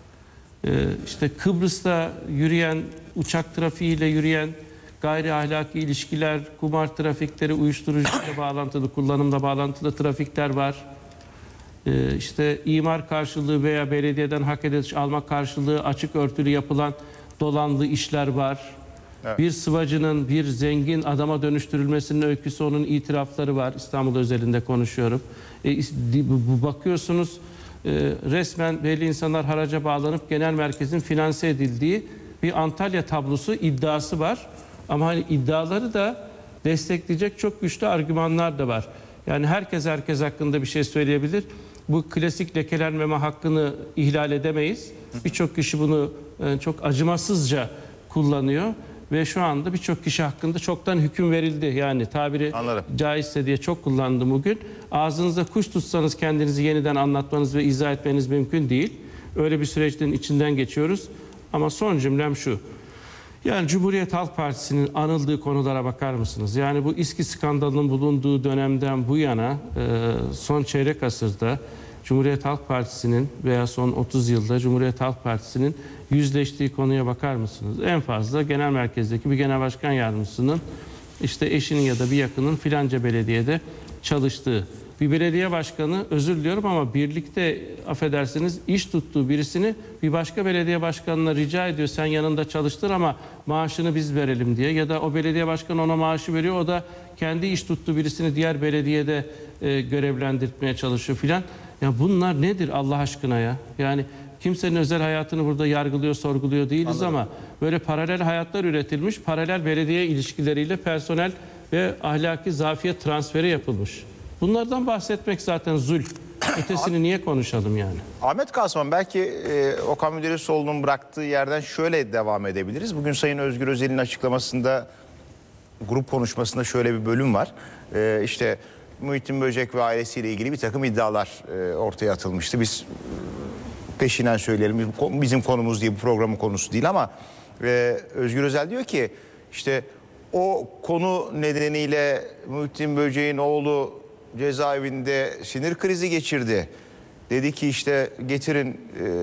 İşte Kıbrıs'ta yürüyen, uçak trafiğiyle yürüyen gayri ahlaki ilişkiler, kumar trafikleri, uyuşturucuyla bağlantılı, kullanımla bağlantılı trafikler var. İşte imar karşılığı veya belediyeden hak ediş almak karşılığı açık örtülü yapılan dolanlı işler var. Evet. Bir sıvacının bir zengin adama dönüştürülmesinin öyküsü, onun itirafları var. İstanbul özelinde konuşuyorum. Bakıyorsunuz resmen belli insanlar haraca bağlanıp genel merkezin finanse edildiği bir Antalya tablosu iddiası var. Ama hani iddiaları da destekleyecek çok güçlü argümanlar da var. Yani herkes hakkında bir şey söyleyebilir. Bu klasik lekelenmeme hakkını ihlal edemeyiz. Birçok kişi bunu çok acımasızca kullanıyor ve şu anda birçok kişi hakkında çoktan hüküm verildi. Yani tabiri caizse diye çok kullandım bugün. Ağzınıza kuş tutsanız kendinizi yeniden anlatmanız ve izah etmeniz mümkün değil. Öyle bir süreçten içinden geçiyoruz. Ama son cümlem şu. Yani Cumhuriyet Halk Partisi'nin anıldığı konulara bakar mısınız? Yani bu İSKİ skandalının bulunduğu dönemden bu yana son çeyrek asırda Cumhuriyet Halk Partisi'nin veya son 30 yılda Cumhuriyet Halk Partisi'nin yüzleştiği konuya bakar mısınız? En fazla genel merkezdeki bir genel başkan yardımcısının işte eşinin ya da bir yakının filanca belediyede çalıştığı bir belediye başkanı, özür diliyorum ama birlikte affedersiniz iş tuttuğu birisini bir başka belediye başkanına rica ediyor, sen yanında çalıştır ama maaşını biz verelim diye, ya da o belediye başkanı ona maaşı veriyor, o da kendi iş tuttuğu birisini diğer belediyede görevlendirmeye çalışıyor filan. Ya bunlar nedir Allah aşkına ya? Yani kimsenin özel hayatını burada yargılıyor, sorguluyor değiliz. Anladım. Ama böyle paralel hayatlar üretilmiş, paralel belediye ilişkileriyle personel ve ahlaki zafiyet transferi yapılmış. Bunlardan bahsetmek zaten zul. Ötesini niye konuşalım yani? Ahmet Kasman, belki Okan Müderrisoğlu'nun bıraktığı yerden şöyle devam edebiliriz. Bugün Sayın Özgür Özel'in açıklamasında, grup konuşmasında şöyle bir bölüm var. İşte Muhittin Böcek ve ailesiyle ilgili bir takım iddialar ortaya atılmıştı. Biz peşinden söyleyelim, bizim konumuz değil, bu programın konusu değil ama Özgür Özel diyor ki işte o konu nedeniyle Muhittin Böcek'in oğlu cezaevinde sinir krizi geçirdi. Dedi ki işte getirin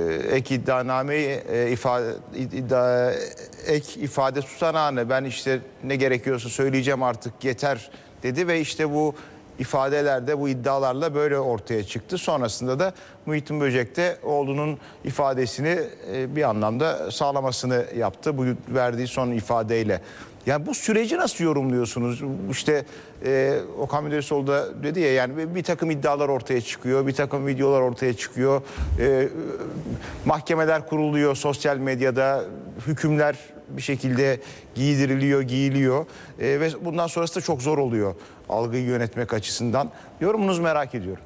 ek iddianameyi, ek ifade tutanağını, ben işte ne gerekiyorsa söyleyeceğim artık yeter dedi ve işte bu ifadelerde bu iddialarla böyle ortaya çıktı. Sonrasında da Muhittin Böcek de oğlunun ifadesini bir anlamda sağlamasını yaptı bu verdiği son ifadeyle. Yani bu süreci nasıl yorumluyorsunuz? İşte Okan Müderrisoğlu da dedi ya, yani bir takım iddialar ortaya çıkıyor, bir takım videolar ortaya çıkıyor. Mahkemeler kuruluyor sosyal medyada, hükümler bir şekilde giyiliyor. Ve bundan sonrası da çok zor oluyor algıyı yönetmek açısından. Yorumunuzu merak ediyorum.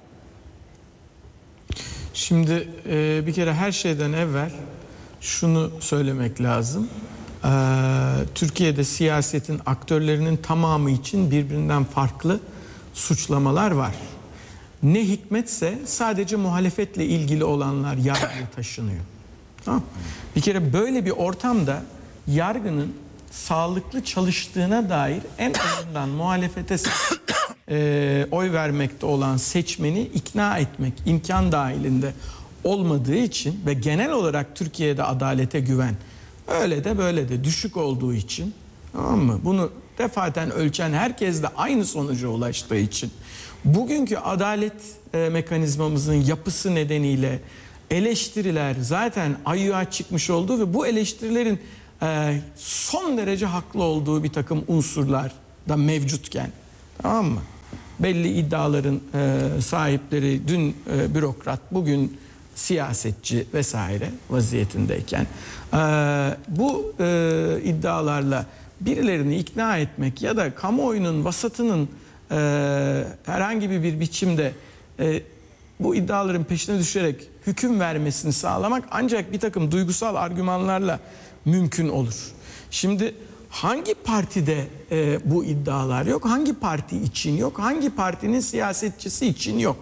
Şimdi bir kere her şeyden evvel şunu söylemek lazım. Türkiye'de siyasetin aktörlerinin tamamı için birbirinden farklı suçlamalar var. Ne hikmetse sadece muhalefetle ilgili olanlar yargıya taşınıyor. Tamam. Bir kere böyle bir ortamda yargının sağlıklı çalıştığına dair en azından muhalefete oy vermekte olan seçmeni ikna etmek imkan dahilinde olmadığı için ve genel olarak Türkiye'de adalete güven, öyle de böyle de düşük olduğu için, tamam mı? Bunu defaten ölçen herkes de aynı sonuca ulaştığı için bugünkü adalet mekanizmamızın yapısı nedeniyle eleştiriler zaten ayyuğa çıkmış olduğu ve bu eleştirilerin son derece haklı olduğu bir takım unsurlar da mevcutken, tamam mı? Belli iddiaların sahipleri dün bürokrat, bugün siyasetçi vesaire vaziyetindeyken bu iddialarla birilerini ikna etmek ya da kamuoyunun vasatının herhangi bir biçimde bu iddiaların peşine düşerek hüküm vermesini sağlamak ancak bir takım duygusal argümanlarla mümkün olur. Şimdi hangi partide bu iddialar yok? Hangi parti için yok? Hangi partinin siyasetçisi için yok?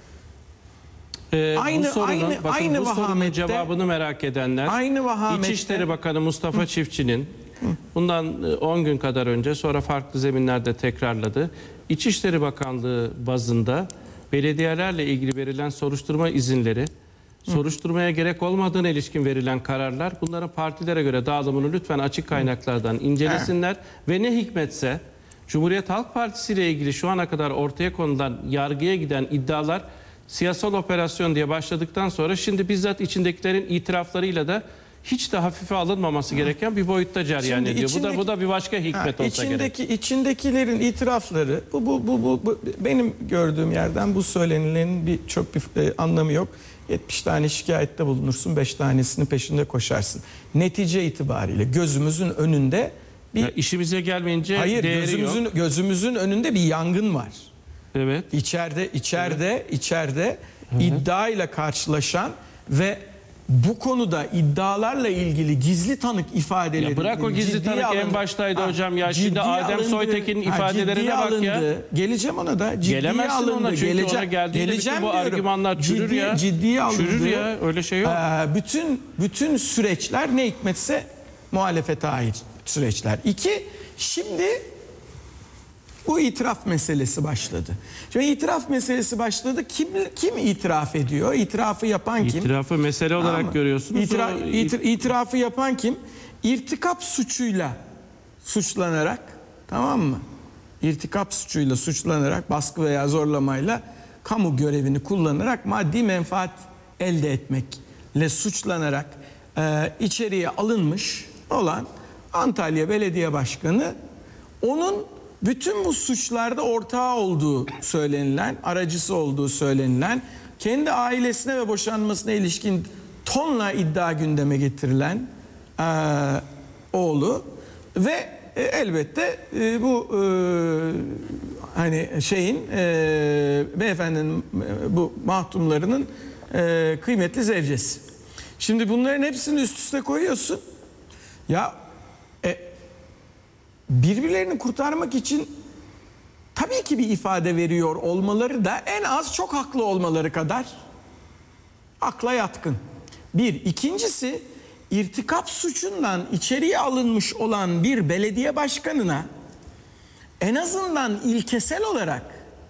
Bu sorunun cevabını merak edenler, aynı vahamette, İçişleri Bakanı Mustafa Çiftçi'nin bundan 10 gün kadar önce, sonra farklı zeminlerde tekrarladı. İçişleri Bakanlığı bazında belediyelerle ilgili verilen soruşturma izinleri, soruşturmaya gerek olmadığına ilişkin verilen kararlar, bunların partilere göre dağılımını lütfen açık kaynaklardan incelesinler ve ne hikmetse Cumhuriyet Halk Partisi ile ilgili şu ana kadar ortaya konulan, yargıya giden iddialar siyasal operasyon diye başladıktan sonra şimdi bizzat içindekilerin itiraflarıyla da hiç de hafife alınmaması gereken bir boyutta cereyan ediyor. Bu da bir başka hikmet olsa gerek. İçindekilerin itirafları, bu benim gördüğüm yerden bu söylenilenin çok bir anlamı yok. 70 tane şikayette bulunursun, 5 tanesinin peşinde koşarsın. Netice itibariyle gözümüzün önünde bir işimize gelmeyince gözümüzün önünde bir yangın var. Evet. İçeride iddia ile karşılaşan ve bu konuda iddialarla ilgili gizli tanık ifadeleri... Ya bırak o gizli tanık en baştaydı hocam ya. Şimdi Adem Soytekin'in ifadelerine bak ya. Geleceğim ona da. Gelemezsin ona çünkü ona geldiğinde bütün bu argümanlar çürür ya. Ciddiye alındı. Çürür ya, öyle şey yok. Bütün süreçler ne hikmetse muhalefete ait süreçler. Şimdi bu itiraf meselesi başladı. Şimdi itiraf meselesi başladı. Kim itiraf ediyor? İtirafı yapan kim? İtirafı mesele olarak görüyorsunuz. İtirafı yapan kim? İrtikap suçuyla suçlanarak, tamam mı? İrtikap suçuyla suçlanarak, baskı veya zorlamayla kamu görevini kullanarak maddi menfaat elde etmekle suçlanarak içeriye alınmış olan Antalya Belediye Başkanı, onun bütün bu suçlarda ortağı olduğu söylenilen, aracısı olduğu söylenilen, kendi ailesine ve boşanmasına ilişkin tonla iddia gündeme getirilen oğlu ve elbette bu beyefendinin, bu mahtumlarının kıymetli zevcesi. Şimdi bunların hepsini üst üste koyuyorsun. Ya birbirlerini kurtarmak için tabii ki bir ifade veriyor olmaları da en az çok haklı olmaları kadar akla yatkın. İkincisi, irtikap suçundan içeriye alınmış olan bir belediye başkanına en azından ilkesel olarak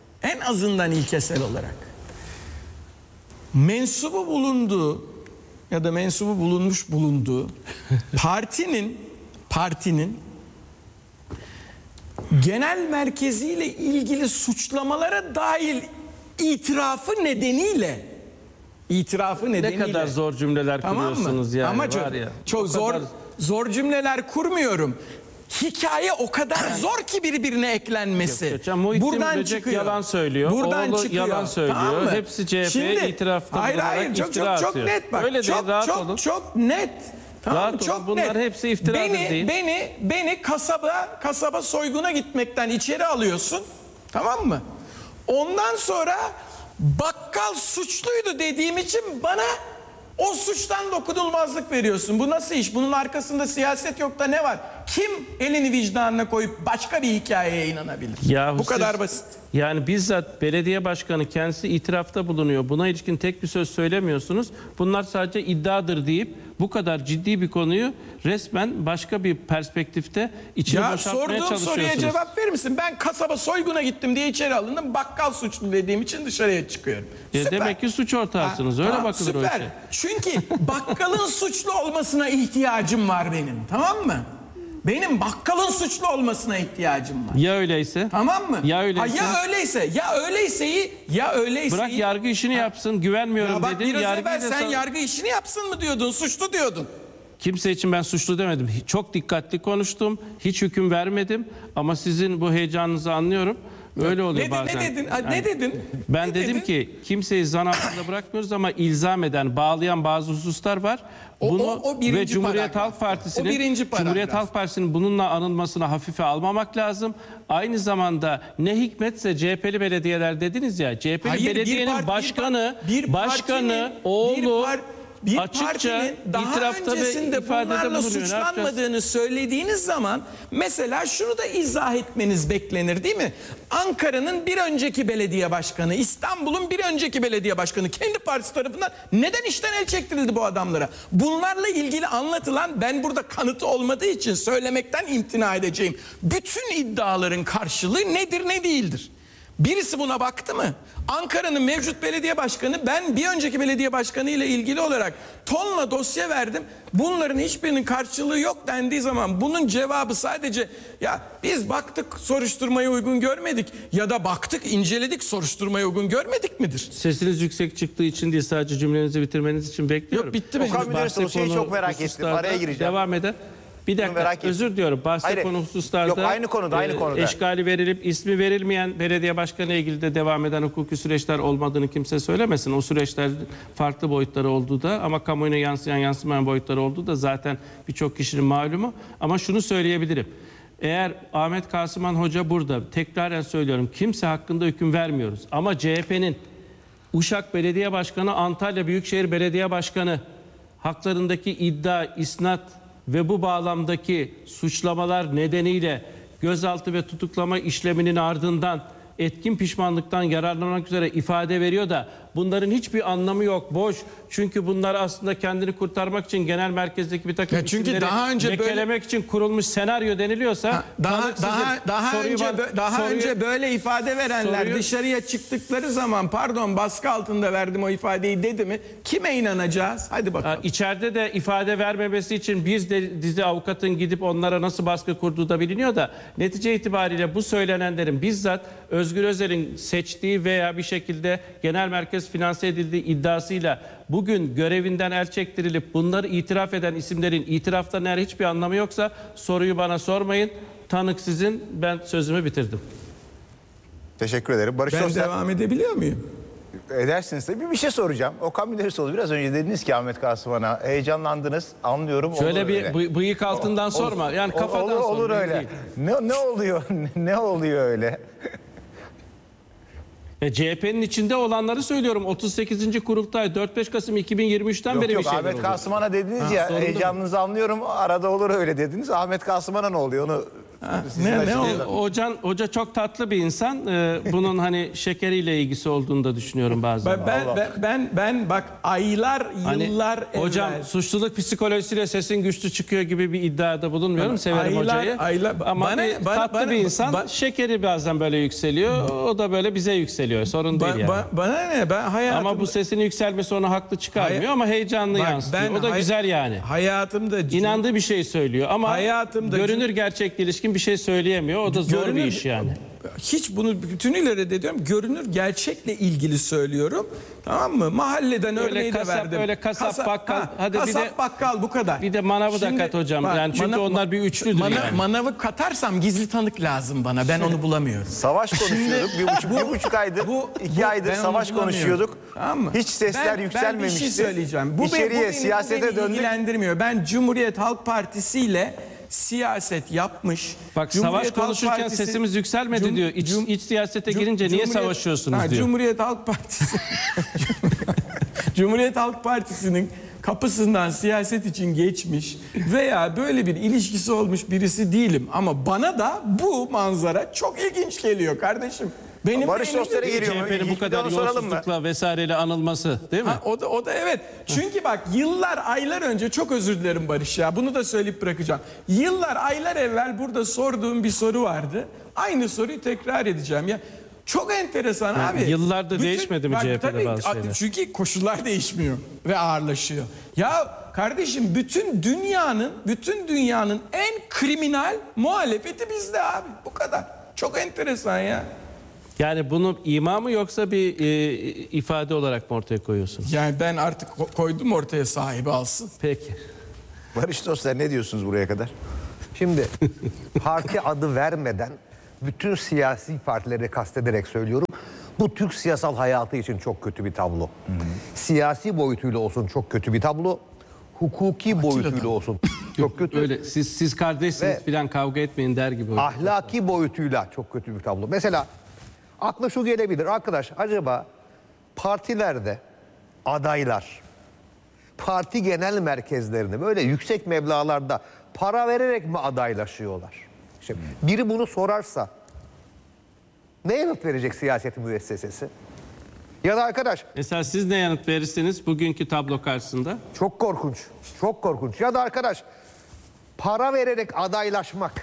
mensubu bulunduğu ya da mensubu bulunmuş bulunduğu partinin genel merkeziyle ilgili suçlamalara dahil itirafı nedeniyle ne kadar zor cümleler kuruyorsunuz yani. Ama çok zor cümleler kurmuyorum. Hikaye o kadar zor ki birbirine eklenmesi. Buradan çıkıyor. Yalan söylüyor. Oğlu yalan söylüyor. Tamam, hepsi CHP'ye itirafta bulunarak iftira atıyor. Çok net bak. Öyle değil, rahat olun. Çok net. Tamam, çok bunlar net. Hepsi iftiradır değil. Beni kasaba soyguna gitmekten içeri alıyorsun. Tamam mı? Ondan sonra bakkal suçluydu dediğim için bana o suçtan dokunulmazlık veriyorsun. Bu nasıl iş? Bunun arkasında siyaset yok da ne var? Kim elini vicdanına koyup başka bir hikayeye inanabilir? Bu kadar basit. Yani bizzat belediye başkanı kendisi itirafta bulunuyor. Buna ilişkin tek bir söz söylemiyorsunuz. Bunlar sadece iddiadır deyip bu kadar ciddi bir konuyu resmen başka bir perspektifte içine boşaltmaya sorduğum çalışıyorsunuz. soruya cevap verir misin? Ben kasaba soyguna gittim diye içeri alındım. Bakkal suçlu dediğim için dışarıya çıkıyorum. Demek ki suç ortağısınız. Öyle bakılır o işe. Çünkü bakkalın suçlu olmasına ihtiyacım var benim. Tamam mı? Benim bakkalın suçlu olmasına ihtiyacım var. Ya öyleyse? Tamam mı? Ya öyleyse? Ya öyleyse. Bırak yargı işini yapsın. Güvenmiyorum bak, dedin. Biraz evvel sen yargı işini yapsın mı diyordun? Suçlu diyordun. Kimse için ben suçlu demedim. Çok dikkatli konuştum. Hiç hüküm vermedim. Ama sizin bu heyecanınızı anlıyorum. Öyle oluyor bazen. Ne dedin? Ben dedim ki kimseyi zan altında bırakmıyoruz ama ilzam eden, bağlayan bazı hususlar var. Bunu ve Cumhuriyet Halk Partisi'nin bununla anılmasını hafife almamak lazım. Aynı zamanda ne hikmetse CHP'li belediyeler dediniz ya. CHP'li belediyenin başkanı, oğlu açıkça daha öncesinde bunlarla suçlanmadığını söylediğiniz zaman mesela şunu da izah etmeniz beklenir değil mi? Ankara'nın bir önceki belediye başkanı, İstanbul'un bir önceki belediye başkanı kendi partisi tarafından neden işten el çektirildi bu adamlara? Bunlarla ilgili anlatılan, ben burada kanıtı olmadığı için söylemekten imtina edeceğim bütün iddiaların karşılığı nedir ne değildir? Birisi buna baktı mı? Ankara'nın mevcut belediye başkanı, ben bir önceki belediye başkanı ile ilgili olarak tonla dosya verdim. Bunların hiçbirinin karşılığı yok dendiği zaman bunun cevabı sadece ya biz baktık soruşturmaya uygun görmedik ya da baktık inceledik soruşturmaya uygun görmedik midir? Sesiniz yüksek çıktığı için değil, sadece cümlenizi bitirmeniz için bekliyorum. Yok, bitti mi? O şeyi çok merak ettim. Araya gireceğim. Devam eden. Bir dakika, özür diliyorum. Bahse konu hususlarda yok, aynı konuda. eşkali verilip ismi verilmeyen belediye başkanı ile ilgili de devam eden hukuki süreçler olmadığını kimse söylemesin. O süreçler farklı boyutları olduğu da ama kamuoyuna yansıyan yansımayan boyutları olduğu da zaten birçok kişinin malumu. Ama şunu söyleyebilirim. Eğer Ahmet Kasıman Hoca burada, tekraren söylüyorum, kimse hakkında hüküm vermiyoruz. Ama CHP'nin Uşak Belediye Başkanı, Antalya Büyükşehir Belediye Başkanı haklarındaki iddia, isnat ve bu bağlamdaki suçlamalar nedeniyle gözaltı ve tutuklama işleminin ardından etkin pişmanlıktan yararlanmak üzere ifade veriyor da bunların hiçbir anlamı yok, boş. Çünkü bunlar aslında kendini kurtarmak için genel merkezdeki bir takım isimleri lekelemek için kurulmuş senaryo deniliyorsa daha önce böyle ifade verenler dışarıya çıktıkları zaman pardon baskı altında verdim o ifadeyi dedi mi? Kime inanacağız? Hadi bakalım. İçeride de ifade vermemesi için biz de dizi avukatın gidip onlara nasıl baskı kurduğu da biliniyor da netice itibariyle bu söylenenlerin bizzat Özgür Özel'in seçtiği veya bir şekilde genel merkez finanse edildiği iddiasıyla bugün görevinden el çektirilip bunları itiraf eden isimlerin itiraftan eğer hiçbir anlamı yoksa soruyu bana sormayın. Tanık sizin, ben sözümü bitirdim. Teşekkür ederim. Barış Ben devam edebiliyor muyum? Edersiniz tabii. Bir şey soracağım. Okan Müderrisoğlu, biraz önce dediniz ki Ahmet Kasıman'a heyecanlandınız. Anlıyorum. Şöyle bir bıyık altından sorma. Yani kafadan sor. Olur öyle. Ne oluyor? Ne oluyor öyle? CHP'nin içinde olanları söylüyorum. 38. kurultay 4-5 Kasım 2023'ten beri bir şeyler Ahmet Kasıman'a dediniz ya, heyecanınızı anlıyorum. Arada olur öyle dediniz. Ahmet Kasıman'a ne oluyor? Onu Hoca çok tatlı bir insan. Bunun hani şekeriyle ilgisi olduğunu da düşünüyorum bazen. Ben bak aylar, yıllar evvel. Hocam suçluluk psikolojisiyle sesin güçlü çıkıyor gibi bir iddiada bulunmuyorum. Severim hocayı. Ama tatlı bir insan. Şekeri bazen böyle yükseliyor. O da böyle bize yükseliyor. Sorun değil yani. Bana ne? Ben hayatımda... Ama bu sesinin yükselmesi onu haklı çıkarmıyor ama heyecanlı yansıtıyor. O da güzel yani. Hayatımda... İnandığı bir şey söylüyor ama görünür gerçekle ilişkin bir şey söyleyemiyor. O da zor bir iş yani. Hiç bunu bütünüyle reddediyorum. Görünür gerçekle ilgili söylüyorum. Tamam mı? Mahalleden örneği de verdim. Öyle kasap bakkal. Hadi kasap bakkal bu kadar. Bir de manavı da kat hocam. Yani çünkü onlar bir üçlüdür yani. Manavı katarsam gizli tanık lazım bana. Ben onu bulamıyorum. Savaş konuşuyorduk. Bir buçuk aydır, 2 aydır savaş konuşuyorduk. Tamam mı? Hiç sesler yükselmemişti. Ben bir şey söyleyeceğim. Bu İçeriye, siyasete döndük. İlgilendirmiyor. Ben Cumhuriyet Halk Partisi ile siyaset yapmış. Bak savaş konuşurken sesimiz yükselmedi diyor. İç siyasete girince niye savaşıyorsunuz diyor. Cumhuriyet Halk Partisi Cumhuriyet Halk Partisi'nin kapısından siyaset için geçmiş veya böyle bir ilişkisi olmuş birisi değilim. Ama bana da bu manzara çok ilginç geliyor kardeşim. Barış dostları geliyor mu? CHP'nin bu kadar yolsuzlukla vesaireyle anılması değil mi? O da evet. Çünkü bak yıllar aylar önce, çok özür dilerim Barış ya, bunu da söyleyip bırakacağım. Yıllar aylar evvel burada sorduğum bir soru vardı. Aynı soruyu tekrar edeceğim ya. Çok enteresan abi. Yıllarda değişmedi mi CHP'de tabii, bazı şeyler? Çünkü koşullar değişmiyor ve ağırlaşıyor. Ya kardeşim, bütün dünyanın en kriminal muhalefeti bizde abi. Bu kadar. Çok enteresan ya. Yani bunu ima mı yoksa bir ifade olarak mı ortaya koyuyorsunuz? Yani ben artık koydum ortaya, sahibi alsın. Peki. Barış dostlar, ne diyorsunuz buraya kadar? Şimdi parti adı vermeden bütün siyasi partileri kastederek söylüyorum. Bu Türk siyasal hayatı için çok kötü bir tablo. Siyasi boyutuyla olsun çok kötü bir tablo. Hukuki boyutuyla olsun çok kötü. Öyle siz kardeşsiniz falan, kavga etmeyin der gibi. Ahlaki boyutuyla çok kötü bir tablo. Mesela akla şu gelebilir. Arkadaş, acaba partilerde adaylar parti genel merkezlerine böyle yüksek meblağlarda para vererek mi adaylaşıyorlar? İşte biri bunu sorarsa ne yanıt verecek siyaset müessesesi? Ya da arkadaş... Mesela siz ne yanıt verirsiniz bugünkü tablo karşısında? Çok korkunç. Çok korkunç. Ya da arkadaş, para vererek adaylaşmak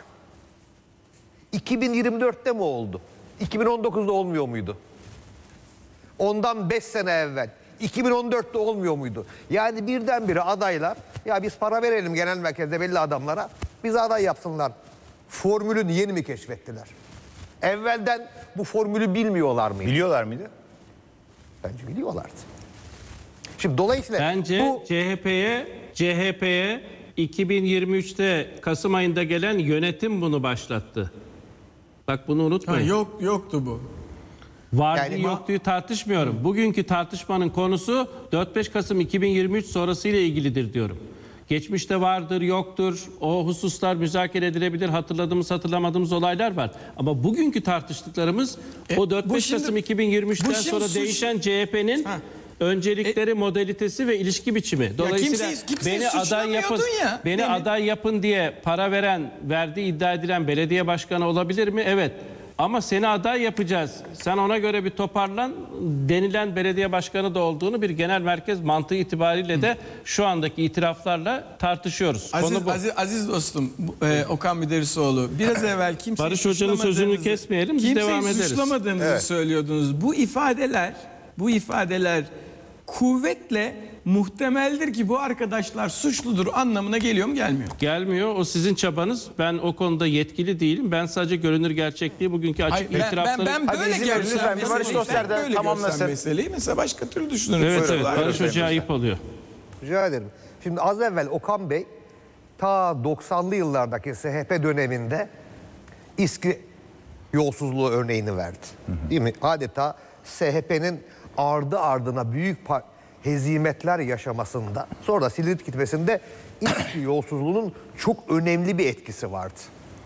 2024'te mi oldu? 2019'da olmuyor muydu? Ondan 5 sene evvel 2014'te olmuyor muydu? Yani birdenbire adaylar, ya biz para verelim genel merkezde belli adamlara, bizi aday yapsınlar formülünü yeni mi keşfettiler? Evvelden bu formülü bilmiyorlar mıydı? Biliyorlar mıydı? Bence biliyorlardı. Şimdi dolayısıyla bence bu CHP'ye 2023'te Kasım ayında gelen yönetim bunu başlattı. Bak bunu unutmayın. Yoktu bu. Vardı yani yoktuğu tartışmıyorum. Bugünkü tartışmanın konusu 4-5 Kasım 2023 sonrasıyla ilgilidir diyorum. Geçmişte vardır, yoktur. O hususlar müzakere edilebilir. Hatırladığımız, hatırlamadığımız olaylar var. Ama bugünkü tartıştıklarımız o 4-5 Kasım 2023'ten sonra değişen CHP'nin öncelikleri, modalitesi ve ilişki biçimi. Dolayısıyla beni aday yapın diye para veren, verdiği iddia edilen belediye başkanı olabilir mi? Evet. Ama seni aday yapacağız, sen ona göre bir toparlan denilen belediye başkanı da olduğunu bir genel merkez mantığı itibariyle de şu andaki itiraflarla tartışıyoruz. Aziz dostum Okan Müderrisoğlu, biraz evvel kimseyi Barış Hoca'nın sözünü kesmeyelim, biz devam ederiz. Kimseyi suçlamadığınızı söylüyordunuz. Bu ifadeler kuvvetle muhtemeldir ki bu arkadaşlar suçludur anlamına geliyor mu, gelmiyor? Gelmiyor. O sizin çabanız. Ben o konuda yetkili değilim. Ben sadece görünür gerçekliği bugünkü açık itirafları... Ben böyle görsem meseleyi mesela başka türlü düşünürüm. Evet. Barış Hoca'ya ayıp oluyor. Rica ederim. Şimdi az evvel Okan Bey ta 90'lı yıllardaki SHP döneminde İSKİ yolsuzluğu örneğini verdi. Değil mi? Adeta SHP'nin ardı ardına büyük hezimetler yaşamasında, sonra da silinip gitmesinde İSKİ yolsuzluğunun çok önemli bir etkisi vardı.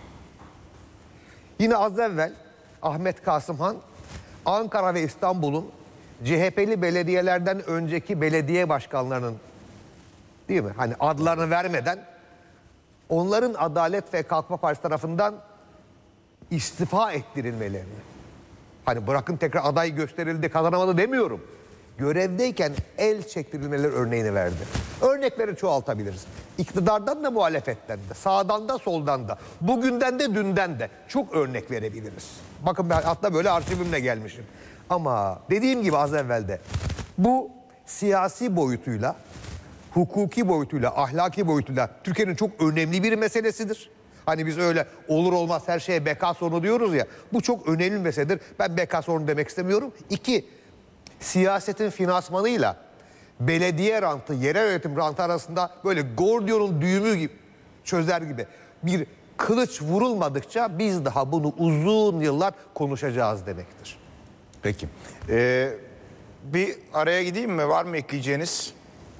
Yine az evvel Ahmet Kasımhan, Ankara ve İstanbul'un CHP'li belediyelerden önceki belediye başkanlarının, değil mi, hani adlarını vermeden onların Adalet ve Kalkınma Partisi tarafından istifa ettirilmelerini, hani bırakın tekrar aday gösterildi, kazanamadı demiyorum, görevdeyken el çektirilmeleri örneğini verdi. Örnekleri çoğaltabiliriz. İktidardan da muhalefetten de, sağdan da soldan da, bugünden de dünden de çok örnek verebiliriz. Bakın ben hatta böyle arşivimle gelmişim. Ama dediğim gibi az evvel de bu siyasi boyutuyla, hukuki boyutuyla, ahlaki boyutuyla Türkiye'nin çok önemli bir meselesidir. Hani biz öyle olur olmaz her şeye beka sorunu diyoruz ya, bu çok önemli bir meseledir. Ben beka sorunu demek istemiyorum. İki, siyasetin finansmanıyla belediye rantı, yerel yönetim rantı arasında böyle Gordion'un düğümü gibi, çözer gibi bir kılıç vurulmadıkça biz daha bunu uzun yıllar konuşacağız demektir. Peki. Bir araya gideyim mi? Var mı ekleyeceğiniz?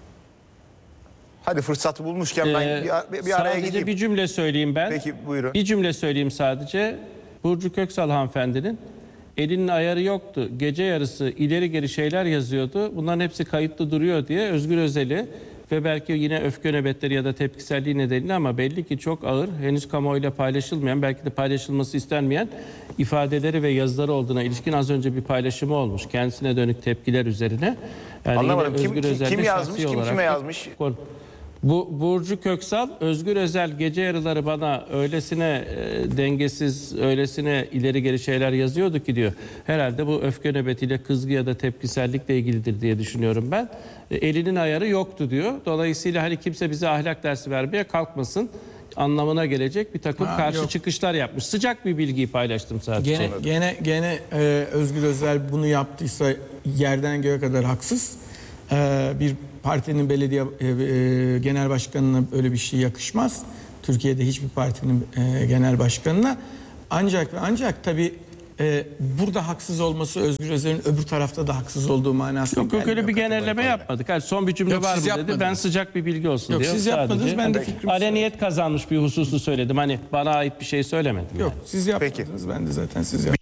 Hadi fırsatı bulmuşken ben bir araya gideyim. Sadece bir cümle söyleyeyim ben. Peki buyurun. Bir cümle söyleyeyim sadece. Burcu Köksal hanımefendinin elinin ayarı yoktu. Gece yarısı ileri geri şeyler yazıyordu. Bunların hepsi kayıtlı duruyor diye Özgür Özel'i ve belki yine öfke nöbetleri ya da tepkiselliği nedeniyle ama belli ki çok ağır, henüz kamuoyuyla paylaşılmayan, belki de paylaşılması istenmeyen ifadeleri ve yazıları olduğuna ilişkin az önce bir paylaşımı olmuş. Kendisine dönük tepkiler üzerine. Yani Anlamadım. kim yazmış? Kim kime yazmış? Bu Burcu Köksal, Özgür Özel gece yarıları bana öylesine dengesiz, öylesine ileri geri şeyler yazıyordu ki diyor. Herhalde bu öfke nöbetiyle, kızgı ya da tepkisellikle ilgilidir diye düşünüyorum ben. Elinin ayarı yoktu diyor. Dolayısıyla hani kimse bize ahlak dersi vermeye kalkmasın anlamına gelecek bir takım karşı çıkışlar yapmış. Sıcak bir bilgiyi paylaştım sadece. Gene Özgür Özel bunu yaptıysa yerden göğe kadar haksız. Bir partinin belediye genel başkanına öyle bir şey yakışmaz. Türkiye'de hiçbir partinin genel başkanına. Ancak tabii burada haksız olması Özgür Özel'in öbür tarafta da haksız olduğu manasında. Yok öyle bir genelleme yapmadık. Yani son bir cümle var mı dedi. Ben sıcak bir bilgi olsun diyor. Yok siz yapmadınız, ben de fikrimi aleniyet kazanmış bir hususu söyledim. Hani bana ait bir şey söylemedim. Yok siz yapmadınız, ben de zaten siz yapmadınız.